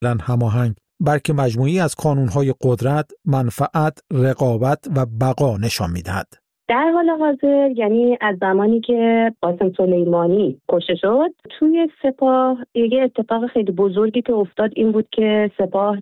هماهنگ، بلکه مجموعی از قانون‌های قدرت، منفعت، رقابت و بقا نشان می‌دهد. در حال حاضر، یعنی از زمانی که قاسم سلیمانی کشته شد، توی سپاه یه اتفاق خیلی بزرگی که افتاد این بود که سپاه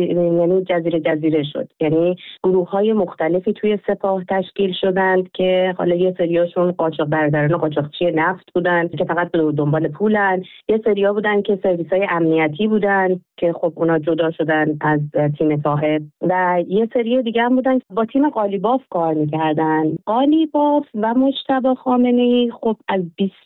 جزیره شد. یعنی گروه‌های مختلفی توی سپاه تشکیل شدند که حالا یه سریاشون برادران قاچاقچی نفت بودن که فقط دنبال پولن، یه سریا بودن که سرویس‌های امنیتی بودن که خب اونا جدا شدن از تیم طائب، و یه سری دیگه هم بودن که با تیم قالیباف کار می‌کردن. قالیباف و مجتبی خامنه‌ای خب از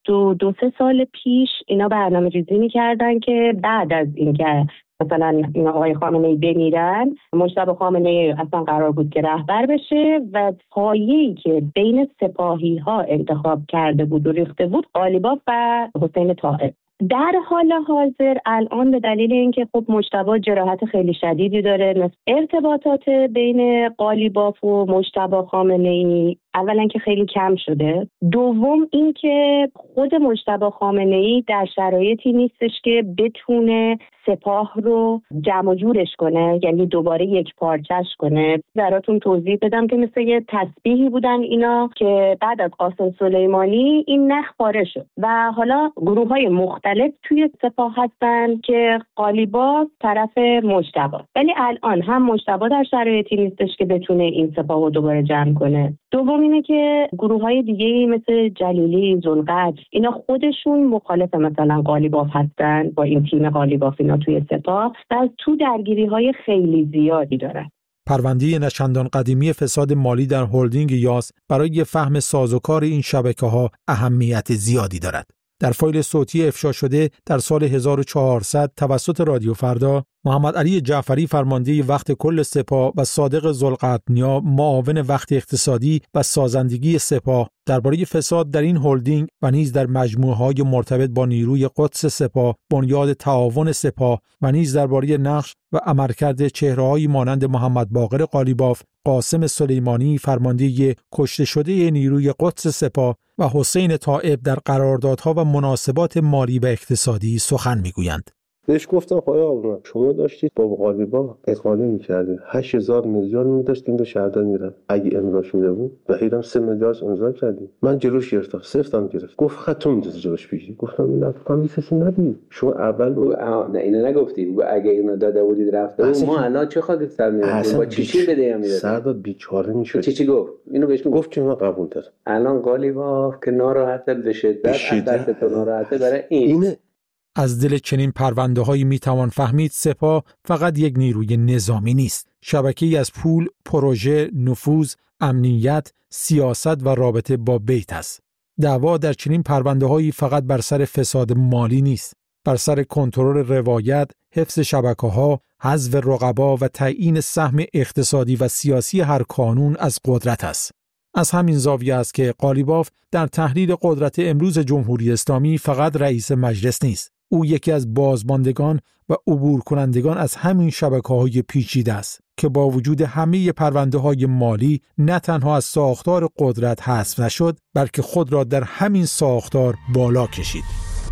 22 سال پیش اینا برنامه‌ریزی می‌کردن که بعد از اینکه مثلا این آقای خامنه‌ای بمیرن، مجتبی خامنه‌ای اصلا قرار بود که رهبر بشه و پایه‌ای که بین سپاهی‌ها انتخاب کرده بود و ریخته بود قالیباف و حسین طائب. در حال حاضر الان به دلیل اینکه خب مجتبی جراحت خیلی شدیدی داره، ارتباطات بین قالیباف و مجتبی خامنه‌ای اولا که خیلی کم شده، دوم اینکه خود مجتبی خامنه‌ای در شرایطی نیستش که بتونه سپاه رو جمع جورش کنه، یعنی دوباره یک پارچش کنه. براتون توضیح بدم که مثل یه تسبیحی بودن اینا که بعد از قاسم سلیمانی این نخ پاره شد و حالا گروه‌های مختلف توی سپاه هستن که قالیباف طرف مجتبی، ولی الان هم مجتبی در شرایطی نیستش که بتونه این سپاه رو دوباره جمع کنه. دوم اینه که گروه‌های دیگه‌ای مثل جلیلی، ذوالقرن اینا خودشون مخالف مثلا قالیباف هستن، با این تیم قالیباف اینا توی سپاه و تو درگیری‌های خیلی زیادی دارن. پرونده نچندان قدیمی فساد مالی در هلدینگ یاس برای فهم سازوکار این شبکه‌ها اهمیت زیادی دارد. در فایل صوتی افشا شده در سال 1400 توسط رادیو فردا، محمد علی جعفری فرمانده وقت کل سپاه و صادق ذوالقرنیا معاون وقت اقتصادی و سازندگی سپاه درباره فساد در این هلدینگ و نیز در مجموعه‌های مرتبط با نیروی قدس سپاه، بنیاد تعاون سپاه و نیز درباره نقش و عملکرد چهره‌هایی مانند محمد باقر قالیباف، قاسم سلیمانی فرمانده کشته شده نیروی قدس سپاه و حسین طائب در قراردادها و مناسبات مالی و اقتصادی سخن می‌گویند. بهش گفتم آقا شما داشتید با قالیباف اقاله می‌کردید، 8000 میلیارد می‌داشتید دو شهردار میرفت، اگه امضا شده بود و هیچم 3 میلیارد امضا کردید. من جلوش گرفتم، سفتم گرفت، گفت خطون می‌ذاری جلوش بگیری. گفتم نه کامیسش ندید، شما اول نه اینو نگفتید، اگه اینو داده بودید رفته ما الان چه خاطر سر می‌رفتیم، با چی بده می‌داد سرداد بیچاره می‌شد. چی گفت؟ اینو بهش گفت که من قبول دارم. الان قالیباف که ناراحته به شدت تو ناراحته برای این از دل چنین پرونده‌هایی میتوان فهمید سپاه فقط یک نیروی نظامی نیست، شبکه‌ای از پول، پروژه، نفوذ، امنیت، سیاست و رابطه با بیت است. دعوا در چنین پرونده‌هایی فقط بر سر فساد مالی نیست، بر سر کنترل روایت، حفظ شبکه‌ها، حذف رقبا و تعیین سهم اقتصادی و سیاسی هر کانون از قدرت است. از همین زاویه است که قالیباف در تحلیل قدرت امروز جمهوری اسلامی فقط رئیس مجلس نیست. او یکی از بازماندگان و عبور کنندگان از همین شبکه‌های پیچیده است که با وجود همه پرونده‌های مالی نه تنها از ساختار قدرت حذف نشد، بلکه خود را در همین ساختار بالا کشید.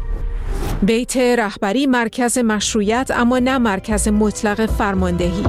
بیت رهبری مرکز مشروعیت اما نه مرکز مطلق فرماندهی.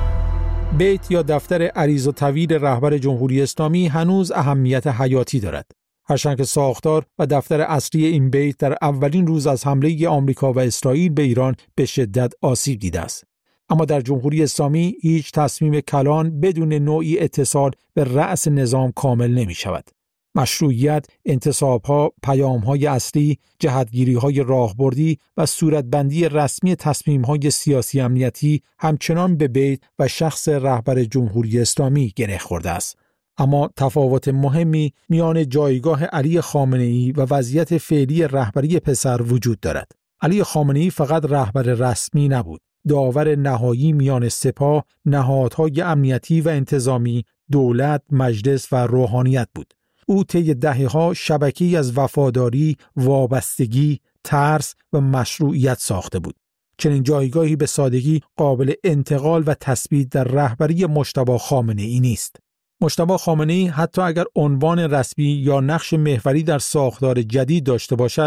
بیت یا دفتر عریض و طویل رهبر جمهوری اسلامی هنوز اهمیت حیاتی دارد. هرچند که ساختار و دفتر اصلی این بیت در اولین روز از حمله آمریکا و اسرائیل به ایران به شدت آسیب دیده است. اما در جمهوری اسلامی هیچ تصمیم کلان بدون نوعی اتصال به رأس نظام کامل نمی شود. مشروعیت، انتصاب‌ها، پیام‌های اصلی، جهتگیری‌های راهبردی و صورتبندی رسمی تصمیم‌های سیاسی امنیتی همچنان به بیت و شخص رهبر جمهوری اسلامی گره خورده است. اما تفاوت مهمی میان جایگاه علی خامنه‌ای و وضعیت فعلی رهبری پسر وجود دارد. علی خامنه‌ای فقط رهبر رسمی نبود، داور نهایی میان سپاه، نهادهای امنیتی و انتظامی، دولت، مجلس و روحانیت بود. او طی دهه‌ها شبکه‌ای از وفاداری، وابستگی، ترس و مشروعیت ساخته بود. چنین جایگاهی به سادگی قابل انتقال و تثبیت در رهبری مجتبی خامنه‌ای نیست. مجتبی خامنه‌ای حتی اگر عنوان رسمی یا نقش محوری در ساختار جدید داشته باشد،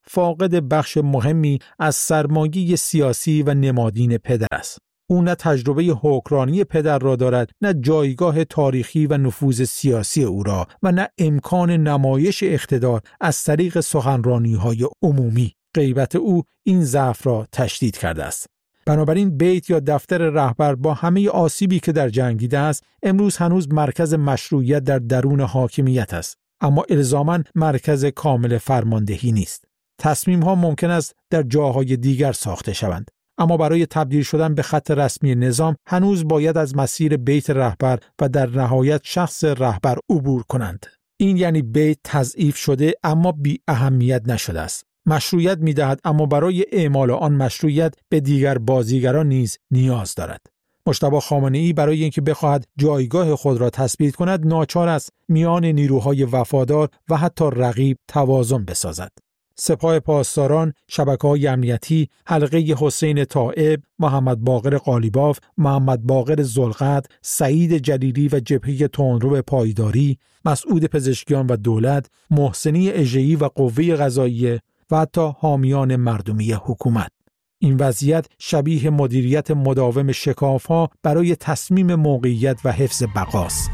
فاقد بخش مهمی از سرمایه سیاسی و نمادین پدر است. او نه تجربه حکمرانی پدر را دارد، نه جایگاه تاریخی و نفوذ سیاسی او را و نه امکان نمایش اقتدار از طریق سخنرانی‌های عمومی. غیبت او این ضعف را تشدید کرده است. بنابراین بیت یا دفتر رهبر با همه آسیبی که در جنگ دیده است، امروز هنوز مرکز مشروعیت در درون حاکمیت است، اما الزاماً مرکز کامل فرماندهی نیست. تصمیم‌ها ممکن است در جاهای دیگر ساخته شوند، اما برای تبدیل شدن به خط رسمی نظام هنوز باید از مسیر بیت رهبر و در نهایت شخص رهبر عبور کنند. این یعنی بیت تضعیف شده اما بی اهمیت نشده است. مشروعیت می‌دهد اما برای اعمال آن مشروعیت به دیگر بازیگران نیز نیاز دارد. مجتبی خامنه‌ای برای اینکه بخواهد جایگاه خود را تثبیت کند ناچار است میان نیروهای وفادار و حتی رقیب توازن بسازد. سپاه پاسداران، شبکه‌های امنیتی، حلقه حسین طائب، محمد باقر قالیباف، محمد باقر ذوالقدر، سعید جلیلی و جبهه تندرو پایداری، مسعود پزشکیان و دولت، محسنی اژه‌ای و قوه قضاییه و حتی حامیان مردمی حکومت. این وضعیت شبیه مدیریت مداوم شکاف‌ها برای تصمیم موقعیت و حفظ بقاست.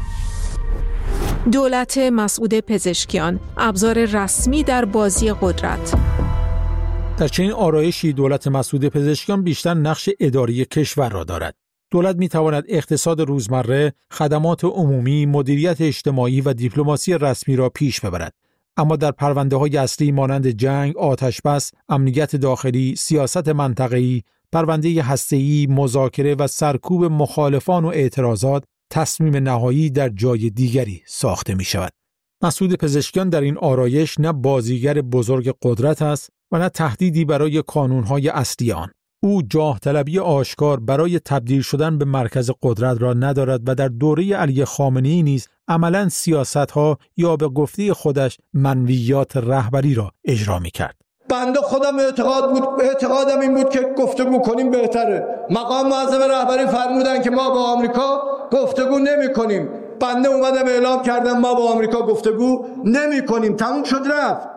دولت مسعود پزشکیان، ابزار رسمی در بازی قدرت. در چنین آرایشی دولت مسعود پزشکیان بیشتر نقش اداری کشور را دارد. دولت می تواند اقتصاد روزمره، خدمات عمومی، مدیریت اجتماعی و دیپلماسی رسمی را پیش ببرد. اما در پرونده‌های اصلی مانند جنگ، آتش‌بس، امنیت داخلی، سیاست منطقه‌ای، پرونده هسته‌ای، مذاکره و سرکوب مخالفان و اعتراضات، تصمیم نهایی در جای دیگری ساخته می شود. مسعود پزشکیان در این آرایش نه بازیگر بزرگ قدرت است و نه تهدیدی برای کانونهای اصلی آن. او جاه طلبی آشکار برای تبدیل شدن به مرکز قدرت را ندارد و در دوره علی خامنه‌ای نیز عملاً سیاست‌ها یا به گفته خودش منویات رهبری را اجرا می‌کرد. بنده خودم اعتقادم این بود که گفتگو کنیم بهتره. مقام معظم رهبری فرمودن که ما با آمریکا گفتگو نمی‌کنیم. بنده اومدم اعلام کردم ما با آمریکا گفتگو نمی‌کنیم. تموم شد رفت.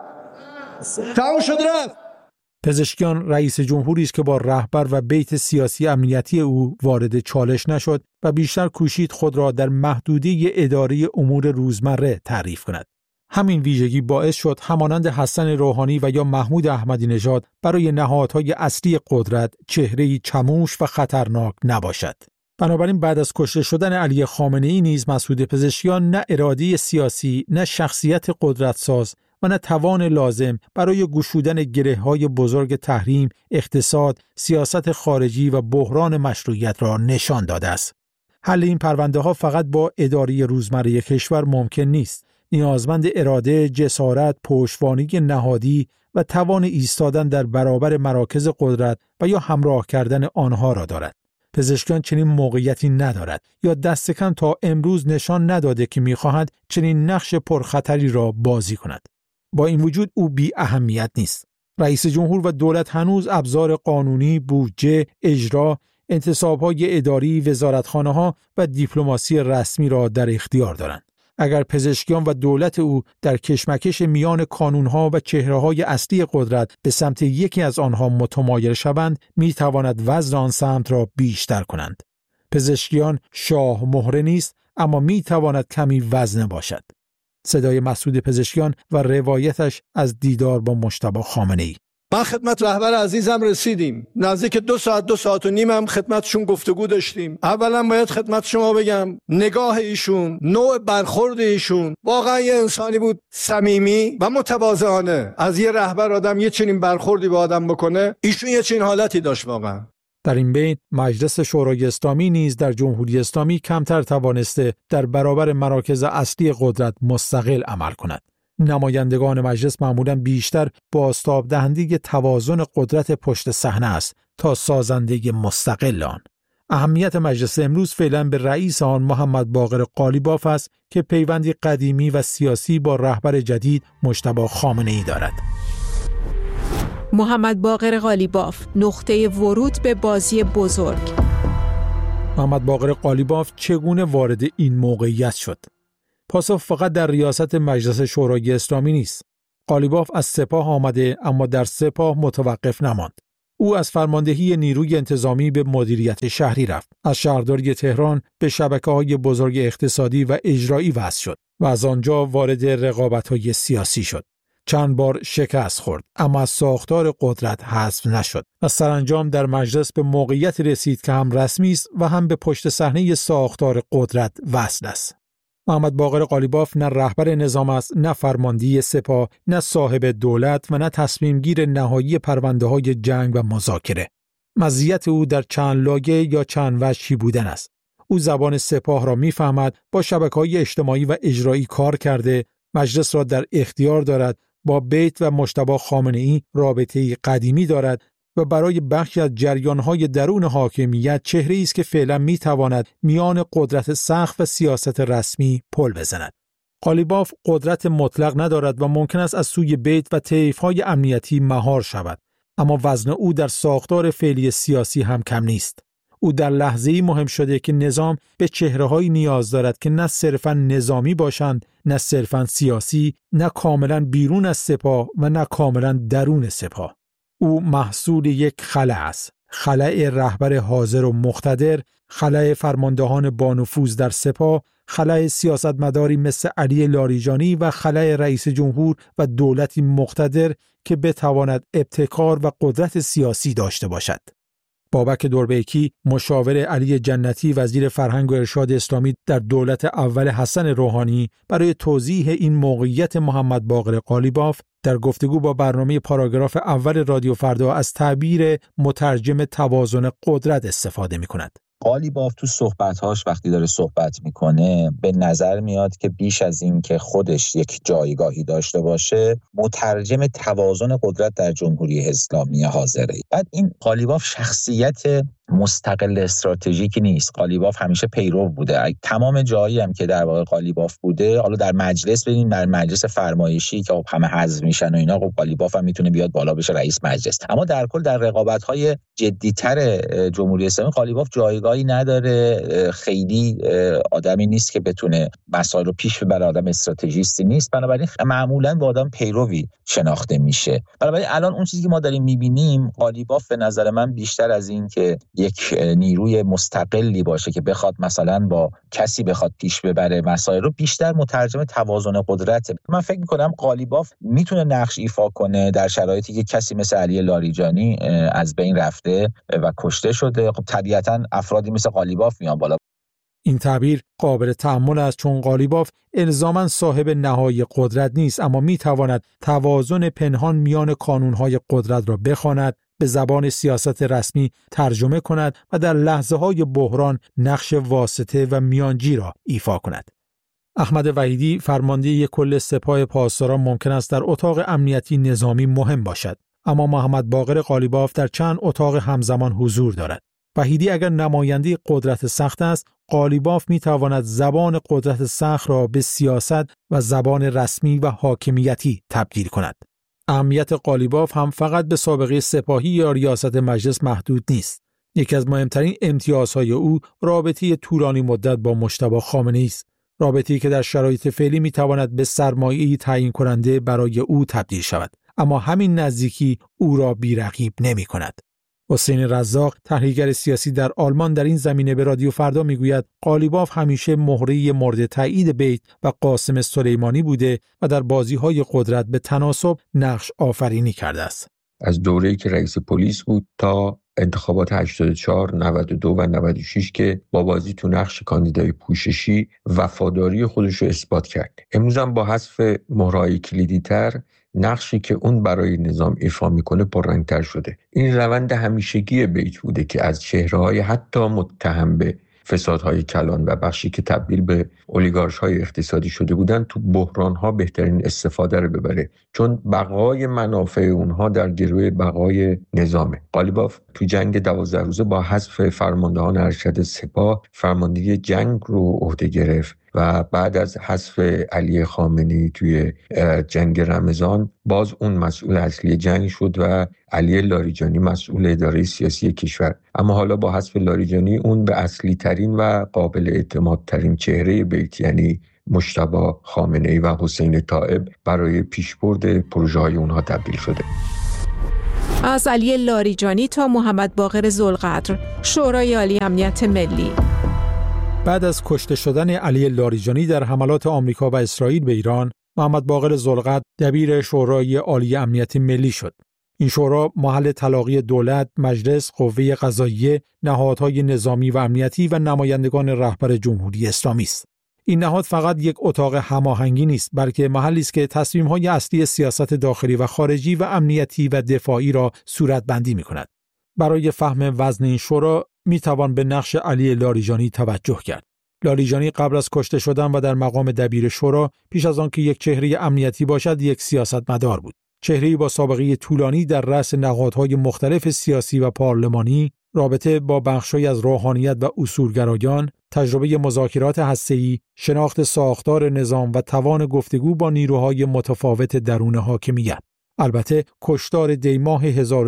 پزشکیان رئیس جمهوری است که با رهبر و بیت سیاسی امنیتی او وارد چالش نشد و بیشتر کوشید خود را در محدوده اداره امور روزمره تعریف کند. همین ویژگی باعث شد همانند حسن روحانی و یا محمود احمدی نژاد برای نهادهای اصلی قدرت چهره‌ای چموش و خطرناک نباشد. بنابراین بعد از کشته شدن علی خامنه‌ای نیز مسعود پزشکیان نه اراده سیاسی، نه شخصیت قدرتساز و نه توان لازم برای گشودن گره‌های بزرگ تحریم، اقتصاد، سیاست خارجی و بحران مشروعیت را نشان داده است. حل این پرونده‌ها فقط با اداره روزمره کشور ممکن نیست. نیازمند اراده، جسارت، پشتوانگی نهادی و توان ایستادن در برابر مراکز قدرت و یا همراه کردن آنها را دارد. پزشکیان چنین موقعیتی ندارد یا دست کم تا امروز نشان نداده که می‌خواهد چنین نقش پرخطری را بازی کند. با این وجود او بی اهمیت نیست. رئیس جمهور و دولت هنوز ابزار قانونی، بودجه، اجرا، انتصاب‌های اداری، وزارتخانه‌ها و دیپلماسی رسمی را در اختیار دارند. اگر پزشکیان و دولت او در کشمکش میان کانونها و چهره‌های اصلی قدرت به سمت یکی از آنها متمایل شوند، می‌تواند وزن آن سمت را بیشتر کنند. پزشکیان شاه مهره نیست، اما می‌تواند کمی وزنه باشد. صدای مسعود پزشکیان و روایتش از دیدار با مجتبی خامنه‌ای. من خدمت رهبر عزیزم رسیدیم. نزدیک 2 ساعت و نیم هم خدمتشون گفتگو داشتیم. اولا باید خدمت شما بگم نگاه ایشون، نوع برخورد ایشون واقعا یه انسانی بود صمیمی و متواضعانه. از یه رهبر آدم یه چنین برخوردی با آدم بکنه، ایشون یه چنین حالتی داشت واقعا. در این بین مجلس شورای اسلامی نیز در جمهوری اسلامی کمتر توانسته در برابر مراکز اصلی قدرت مستقل عمل کند. نمایندگان مجلس معمولاً بیشتر بازتاب دهنده توازن قدرت پشت صحنه است تا سازنده مستقل آن. اهمیت مجلس امروز فعلا به رئیس آن محمد باقر قالیباف است که پیوندی قدیمی و سیاسی با رهبر جدید مجتبی خامنه‌ای دارد. محمد باقر قالیباف، نقطه ورود به بازی بزرگ. محمد باقر قالیباف چگونه وارد این موقعیت شد؟ پاسخ فقط در ریاست مجلس شورای اسلامی نیست. قالیباف از سپاه آمده اما در سپاه متوقف نماند. او از فرماندهی نیروی انتظامی به مدیریت شهری رفت. از شهرداری تهران به شبکه‌های بزرگ اقتصادی و اجرایی وصل شد و از آنجا وارد رقابت‌های سیاسی شد. چند بار شکست خورد اما از ساختار قدرت حذف نشد و سرانجام در مجلس به موقعیت رسید که هم رسمی است و هم به پشت صحنه ساختار قدرت وصل است. محمد باقر قالیباف نه رهبر نظام است، نه فرمانده سپاه، نه صاحب دولت و نه تصمیم گیر نهایی پرونده‌های جنگ و مذاکره. مزیت او در چند لایه یا چند وجهی بودن است. او زبان سپاه را می‌فهمد، با شبکه‌های اجتماعی و اجرایی کار کرده، مجلس را در اختیار دارد، با بیت و مجتبی خامنه‌ای رابطه‌ای قدیمی دارد و برای بخشی از جریان‌های درون حاکمیت چهره‌ای است که فعلا می‌تواند میان قدرت سقف و سیاست رسمی پل بزند. قالیباف قدرت مطلق ندارد و ممکن است از سوی بیت و طیف‌های امنیتی مهار شود، اما وزن او در ساختار فعلی سیاسی هم کم نیست. او در لحظه‌ای مهم شده که نظام به چهره‌هایی نیاز دارد که نه صرفاً نظامی باشند، نه صرفاً سیاسی، نه کاملاً بیرون از سپاه و نه کاملاً درون سپاه. او محصول یک خلأ است. خلأ رهبر حاضر و مقتدر، خلأ فرماندهان با نفوذ در سپاه، خلأ سیاستمداری مثل علی لاریجانی و خلأ رئیس جمهور و دولتی مقتدر که بتواند ابتکار و قدرت سیاسی داشته باشد. بابک دوربیکی، مشاور علی جنتی وزیر فرهنگ و ارشاد اسلامی در دولت اول حسن روحانی، برای توضیح این موقعیت محمد باقر قالیباف در گفتگو با برنامه پاراگراف اول رادیو فردا از تعبیر مترجم توازن قدرت استفاده می‌کند. قالیباف تو صحبت‌هاش وقتی داره صحبت میکنه به نظر میاد که بیش از این که خودش یک جایگاهی داشته باشه، مترجم توازن قدرت در جمهوری اسلامی حاضره. بعد این قالیباف شخصیت مستقل استراتژیکی نیست. قالیباف همیشه پیرو بوده. تمام جایی هم که در واقع قالیباف بوده، حالا در مجلس ببینیم، در مجلس فرمایشی که همه حذف میشن و اینا، قالیباف هم میتونه بیاد بالا بشه رئیس مجلس. اما در کل در رقابت‌های جدی‌تر جمهوری اسلامی قالیباف جایگاهی نداره. خیلی آدمی نیست که بتونه مسائل رو پیش ببره، آدم استراتژیستی نیست. بنابراین معمولاً با آدم پیروی شناخته میشه. بنابراین الان اون چیزی که ما داریم میبینیم، قالیباف به نظر من بیشتر از این که یک نیروی مستقلی باشه که بخواد مثلا با کسی بخواد پیش ببره مسائل رو، بیشتر مترجم توازن قدرته. من فکر میکنم قالیباف میتونه نقش ایفا کنه در شرایطی که کسی مثل علی لاریجانی از بین رفته و کشته شده. خب طبیعتا افرادی مثل قالیباف میان بالا. این تعبیر قابل تأمل است، چون قالیباف الزاماً صاحب نهایی قدرت نیست، اما میتواند توازن پنهان میان کانونهای قدرت را بخواند، به زبان سیاست رسمی ترجمه کند و در لحظه‌های بحران نقش واسطه و میانجی را ایفا کند. احمد وحیدی، فرمانده کل سپاه پاسداران، ممکن است در اتاق امنیتی نظامی مهم باشد، اما محمد باقر قالیباف در چند اتاق همزمان حضور دارد. وحیدی اگر نماینده قدرت سخت است، قالیباف میتواند زبان قدرت سخت را به سیاست و زبان رسمی و حاکمیتی تبدیل کند. اهمیت قالیباف هم فقط به سابقه سپاهی یا ریاست مجلس محدود نیست. یکی از مهمترین امتیازهای او رابطه طولانی مدت با مجتبی خامنه‌ای است. رابطه‌ای که در شرایط فعلی میتواند به سرمایه‌ای تعیین کننده برای او تبدیل شود، اما همین نزدیکی او را بی‌رقیب نمی‌کند. حسین رزاق، تحلیلگر سیاسی در آلمان، در این زمینه به رادیو فردا میگوید قالیباف همیشه مهره مورد تایید بیت و قاسم سلیمانی بوده و در بازی‌های قدرت به تناسب نقش آفرینی کرده است. از دوره‌ای که رئیس پلیس بود تا انتخابات 84، 92 و 96 که با بازی تو نقش کاندیدای پوششی وفاداری خودش رو اثبات کرد. امروز هم با حذف مهره‌های کلیدی‌تر، نقشی که اون برای نظام ایفا میکنه پررنگتر شده. این روند همیشگی بیت بوده که از چهره‌های حتی متهم به فسادهای کلان و بخشی که تبدیل به اولیگارش‌های اقتصادی شده بودن، تو بحران‌ها بهترین استفاده رو ببره، چون بقای منافع اونها در گروه بقای نظامه. قالیباف تو جنگ 12 روزه با حذف فرماندهان ارشد سپاه فرماندهی جنگ رو عهده گرفت و بعد از حذف علی خامنه‌ای توی جنگ رمضان باز اون مسئول اصلی جنگ شد و علی لاریجانی مسئول اداره سیاسی کشور. اما حالا با حذف لاریجانی اون به اصلی ترین و قابل اعتماد ترین چهره بیت، یعنی مجتبی خامنه‌ای و حسین طائب برای پیشبرد پروژه‌های اونها تبدیل شده. از علی لاریجانی تا محمد باقر ذوالقدر، شورای عالی امنیت ملی. بعد از کشته شدن علی لاریجانی در حملات آمریکا و اسرائیل به ایران، محمد باقر ذوالقدر دبیر شورای عالی امنیت ملی شد. این شورا محل تلاقی دولت، مجلس، قوه قضاییه، نهادهای نظامی و امنیتی و نمایندگان رهبر جمهوری اسلامی است. این نهاد فقط یک اتاق هماهنگی نیست، بلکه محلی است که تصمیم‌های اصلی سیاست داخلی و خارجی و امنیتی و دفاعی را صورت‌بندی می‌کند. برای فهم وزن این شورا می‌توان به نقش علی لاریجانی توجه کرد. لاریجانی قبل از کشته شدن و در مقام دبیر شورا، پیش از آن که یک چهره امنیتی باشد، یک سیاستمدار بود. چهره‌ای با سابقه طولانی در رأس نهادهای مختلف سیاسی و پارلمانی، رابطه با بخش‌هایی از روحانیت و اصولگرایان، تجربه مذاکرات هسته‌ای، شناخت ساختار نظام و توان گفتگو با نیروهای متفاوت درون حاکمیت. البته کشتار دیماه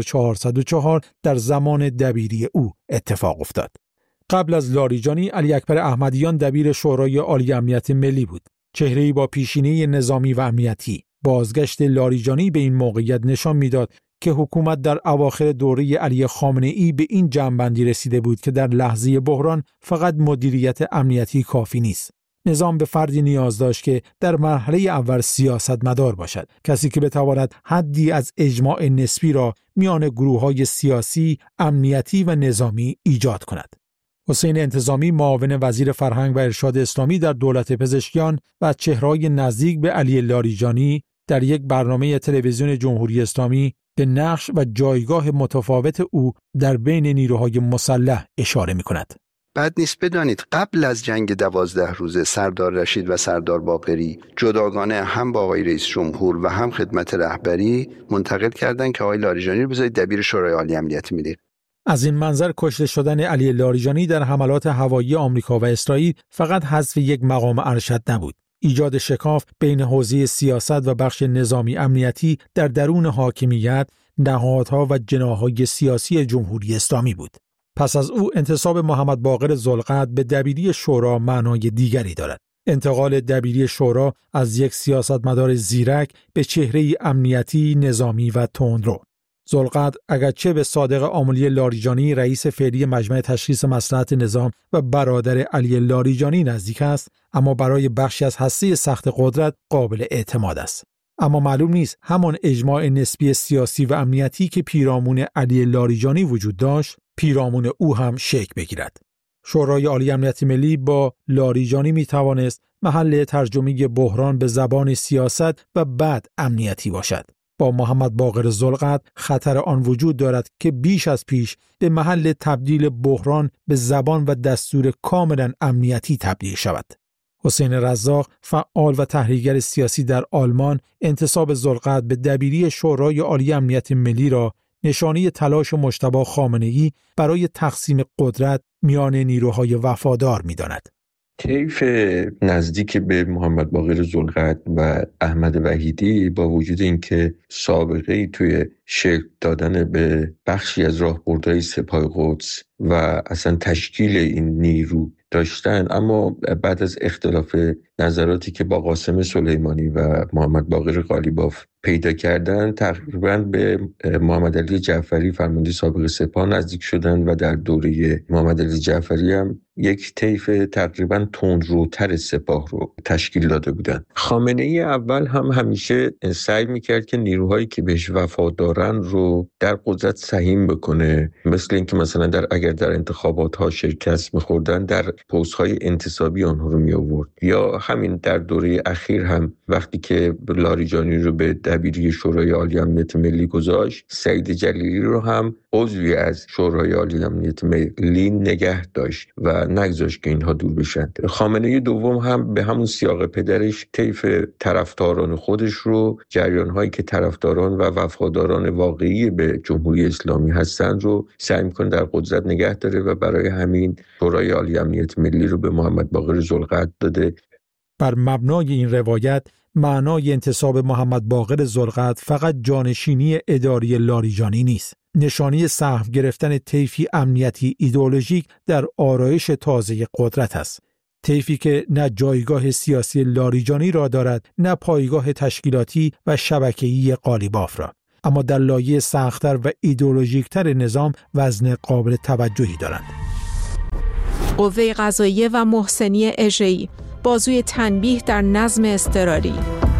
1404 در زمان دبیری او اتفاق افتاد. قبل از لاریجانی، علی اکبر احمدیان دبیر شورای عالی امنیت ملی بود. چهره‌ای با پیشینه نظامی و امنیتی. بازگشت لاریجانی به این موقعیت نشان می‌داد که حکومت در اواخر دوره علی خامنه‌ای به این جمع‌بندی رسیده بود که در لحظه بحران فقط مدیریت امنیتی کافی نیست. نظام به فردی نیاز داشت که در مرحله اول سیاستمدار باشد، کسی که بتواند حدی از اجماع نسبی را میان گروه‌های سیاسی، امنیتی و نظامی ایجاد کند. حسین انتظامی، معاون وزیر فرهنگ و ارشاد اسلامی در دولت پزشکیان و چهره‌های نزدیک به علی لاریجانی، در یک برنامه تلویزیون جمهوری اسلامی به نقش و جایگاه متفاوت او در بین نیروهای مسلح اشاره می‌کند. بد نیست بدانید قبل از جنگ 12 روزه سردار رشید و سردار باقری جداگانه هم با آقای رئیس جمهور و هم خدمت رهبری منتقد کردند که آقای لاریجانی رو بذارید دبیر شورای عالی امنیت ملی. از این منظر کشته شدن علی لاریجانی در حملات هوایی آمریکا و اسرائیل فقط حذف یک مقام ارشد نبود. ایجاد شکاف بین حوزه سیاست و بخش نظامی امنیتی در درون حاکمیت، نهادها و جناح‌های سیاسی جمهوری اسلامی بود. پس از او انتصاب محمد باقر ذوالقدر به دبیری شورا معنای دیگری دارد. انتقال دبیری شورا از یک سیاستمدار زیرک به چهره‌ای امنیتی، نظامی و تندرو. ذوالقدر اگرچه به صادق آملی لاریجانی رئیس فعلی مجمع تشخیص مصلحت نظام و برادر علی لاریجانی نزدیک است، اما برای بخشی از هسته سخت قدرت قابل اعتماد است. اما معلوم نیست همان اجماع نسبی سیاسی و امنیتی که پیرامون علی لاریجانی وجود داشت، پیرامون او هم شکل بگیرد. شورای عالی امنیت ملی با لاریجانی می توانست محل ترجمه بحران به زبان سیاست و بعد امنیتی باشد. با محمد باقر ذوالقدر خطر آن وجود دارد که بیش از پیش به محل تبدیل بحران به زبان و دستور کاملا امنیتی تبدیل شود. حسین رزاق، فعال و تحلیلگر سیاسی در آلمان، انتصاب ذوالقدر به دبیری شورای عالی امنیت ملی را نشانه تلاش مجتبی خامنه‌ای برای تقسیم قدرت میان نیروهای وفادار می‌داند. طیف نزدیک به محمد باقر ذوالقدر و احمد وحیدی با وجود اینکه سابقه‌ای توی شکل دادن به بخشی از راهبردهای سپاه قدس و اصلا تشکیل این نیرو داشتن، اما بعد از اختلاف نظراتی که با قاسم سلیمانی و محمد باقر قالیباف پیدا کردن، تقریبا به محمد علی جعفری فرمانده سابق سپاه نزدیک شدن و در دوره محمد علی جعفری هم یک طیف تقریبا تندروتر سپاه رو تشکیل داده بودن. خامنه‌ای اول هم همیشه سعی میکرد که نیروهایی که بهش وفادارن رو در قدرت سهیم بکنه، مثل اینکه مثلا اگر در انتخابات ها شرکت میخوردن در پست‌های انتصابی آنها رو می آورد، یا همین در دوره اخیر هم وقتی که لاریجانی رو به دبیری شورای عالی امنیت ملی گذاشت، سعید جلیلی رو هم عضوی از شورای عالی امنیت ملی نگه داشت و نگذاشت که اینها دور بشن. خامنه‌ای دوم هم به همون سیاق پدرش طیف طرفداران خودش رو، جریان‌هایی که طرفداران و وفاداران واقعی به جمهوری اسلامی هستن رو سعی می‌کنه در قدرت نگه داره و برای همین شورای عالی امنیت ملی رو به محمد باقر ذوالقدر داده. بر مبنای این روایت معنای انتصاب محمد باقر ذوالقدر فقط جانشینی اداری لاریجانی نیست، نشانی سهم گرفتن طیفی امنیتی ایدئولوژیک در آرایش تازه قدرت است. طیفی که نه جایگاه سیاسی لاریجانی را دارد، نه پایگاه تشکیلاتی و شبکه‌ای قالیباف را، اما در لایه سخت‌تر و ایدئولوژیک‌تر نظام وزن قابل توجهی دارند. قوه قضاییه و محسنی اژه‌ای، بازوی تنبیه در نظم اضطراری.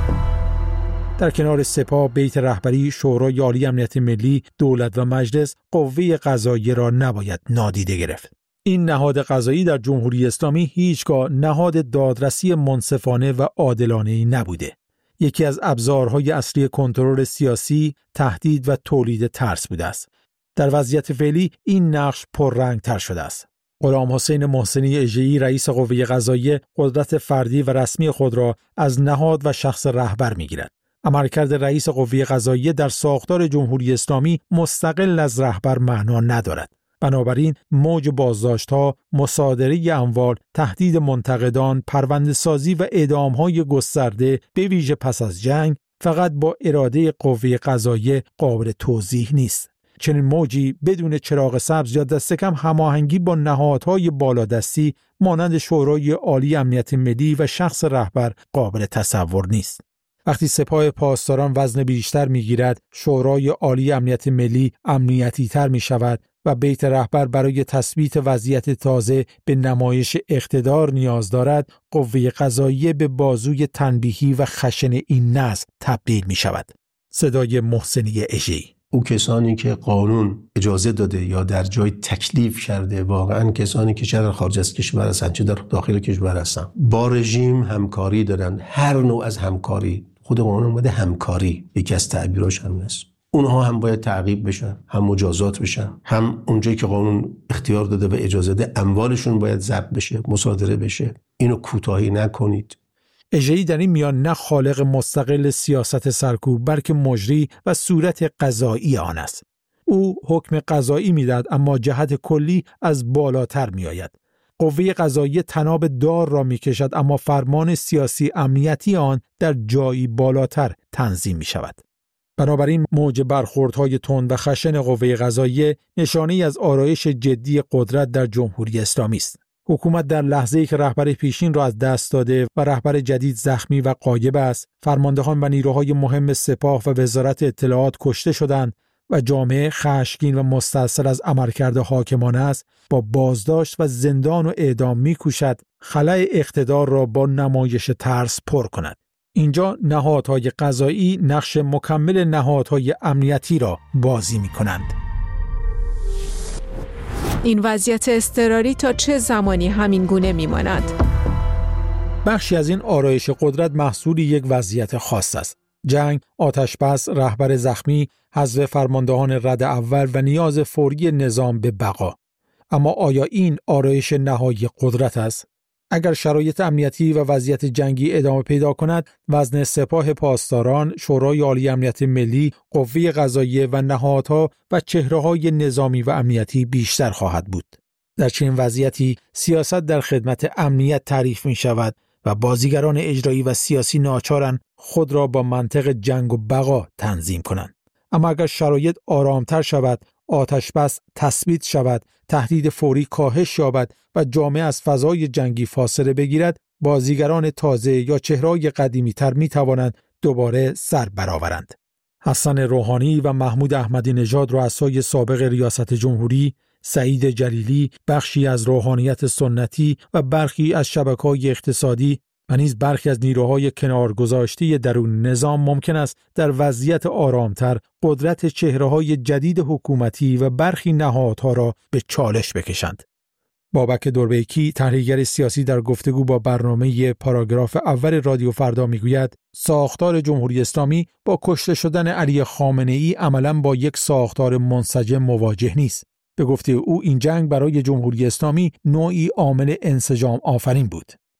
در کنار سپاه، بیت رهبری، شورای عالی امنیت ملی، دولت و مجلس، قوه قضاییه را نباید نادیده گرفت. این نهاد قضایی در جمهوری اسلامی هیچگاه نهاد دادرسی منصفانه و عادلانه‌ای نبوده. یکی از ابزارهای اصلی کنترل سیاسی، تهدید و تولید ترس بوده است. در وضعیت فعلی این نقش پررنگ‌تر شده است. غلام حسین محسنی اژه‌ای، رئیس قوه قضاییه، قدرت فردی و رسمی خود را از نهاد و شخص رهبر می‌گیرد. عملکرد رئیس قوه قضاییه در ساختار جمهوری اسلامی مستقل از رهبر معنا ندارد. بنابراین موج بازداشت‌ها، مصادره اموال، تهدید منتقدان، پرونده‌سازی و اعدام‌های گسترده به ویژه پس از جنگ فقط با اراده قوه قضاییه قابل توضیح نیست. چنین موجی بدون چراغ سبز یا دست کم هماهنگی با نهادهای بالادستی مانند شورای عالی امنیت ملی و شخص رهبر قابل تصور نیست. وقتی سپاه پاسداران وزن بیشتر می‌گیرد، شورای عالی امنیت ملی امنیتی‌تر می‌شود و بیت رهبر برای تثبیت وضعیت تازه به نمایش اقتدار نیاز دارد، قوه قضاییه به بازوی تنبیهی و خشن این نظم تبدیل می‌شود. صدای محسنی اژه‌ای. او کسانی که قانون اجازه داده یا در جای تکلیف کرده، واقعا کسانی که چه در خارج از کشور هستند چه در داخل کشور هستند، با رژیم همکاری دارند. هر نوع از همکاری، خود قانون اومده همکاری یکی از تعبیراش هم است. اونها هم باید تعقیب بشن، هم مجازات بشن، هم اونجایی که قانون اختیار داده و اجازه ده اموالشون باید ضبط بشه، مصادره بشه. اینو کوتاهی نکنید. اژه‌ای در این میان نه خالق مستقل سیاست سرکوب، بلکه مجری و صورت قضایی آن است. او حکم قضایی میدهد، اما جهت کلی از بالاتر میآید. قوه قضاییه طناب دار را میکشد، اما فرمان سیاسی امنیتی آن در جایی بالاتر تنظیم می شود. بنابراین موج برخوردهای تند و خشن قوه قضاییه نشانه‌ای از آرایش جدی قدرت در جمهوری اسلامی است. حکومت در لحظه‌ای که رهبر پیشین را از دست داده و رهبر جدید زخمی و غایب است، فرماندهان و نیروهای مهم سپاه و وزارت اطلاعات کشته شدند و جامعه خشمگین و مستأصل از عملکرد حاکمانه است، با بازداشت و زندان و اعدام می‌کوشد خلأ اقتدار را با نمایش ترس پر کند. اینجا نهادهای قضایی نقش مکمل نهادهای امنیتی را بازی می‌کنند. این وضعیت اضطراری تا چه زمانی همین گونه می‌ماند؟ بخشی از این آرایش قدرت محصول یک وضعیت خاص است. جنگ، آتش بس، رهبر زخمی، حذف فرماندهان رد اول و نیاز فوری نظام به بقا. اما آیا این آرایش نهایی قدرت است؟ اگر شرایط امنیتی و وضعیت جنگی ادامه پیدا کند، وزن سپاه پاسداران، شورای عالی امنیت ملی، قوه قضاییه و نهادها و چهره‌های نظامی و امنیتی بیشتر خواهد بود. در چنین وضعیتی سیاست در خدمت امنیت تعریف می شود و بازیگران اجرایی و سیاسی ناچارند خود را با منطق جنگ و بقا تنظیم کنند. اما اگر شرایط آرامتر شود، آتش بس تثبیت شود، تهدید فوری کاهش یابد و جامعه از فضای جنگی فاصله بگیرد، بازیگران تازه یا چهره‌های قدیمی‌تر می‌توانند دوباره سر برآورند. حسن روحانی و محمود احمدی نژاد، رؤسای سابق ریاست جمهوری، سعید جلیلی، بخشی از روحانیت سنتی و برخی از شبکه‌های اقتصادی و نیز برخی از نیروهای کنارگذاشته درون نظام ممکن است در وضعیت آرامتر قدرت چهره‌های جدید حکومتی و برخی نهادها را به چالش بکشند. بابک دوربیکی، تحلیلگر سیاسی، در گفتگو با برنامه پاراگراف اول رادیو فردا میگوید ساختار جمهوری اسلامی با کشته شدن علی خامنه‌ای عملاً با یک ساختار منسجم مواجه نیست. به گفته او این جنگ برای جمهوری اسلامی نوعی عامل انسجام آفرین بود.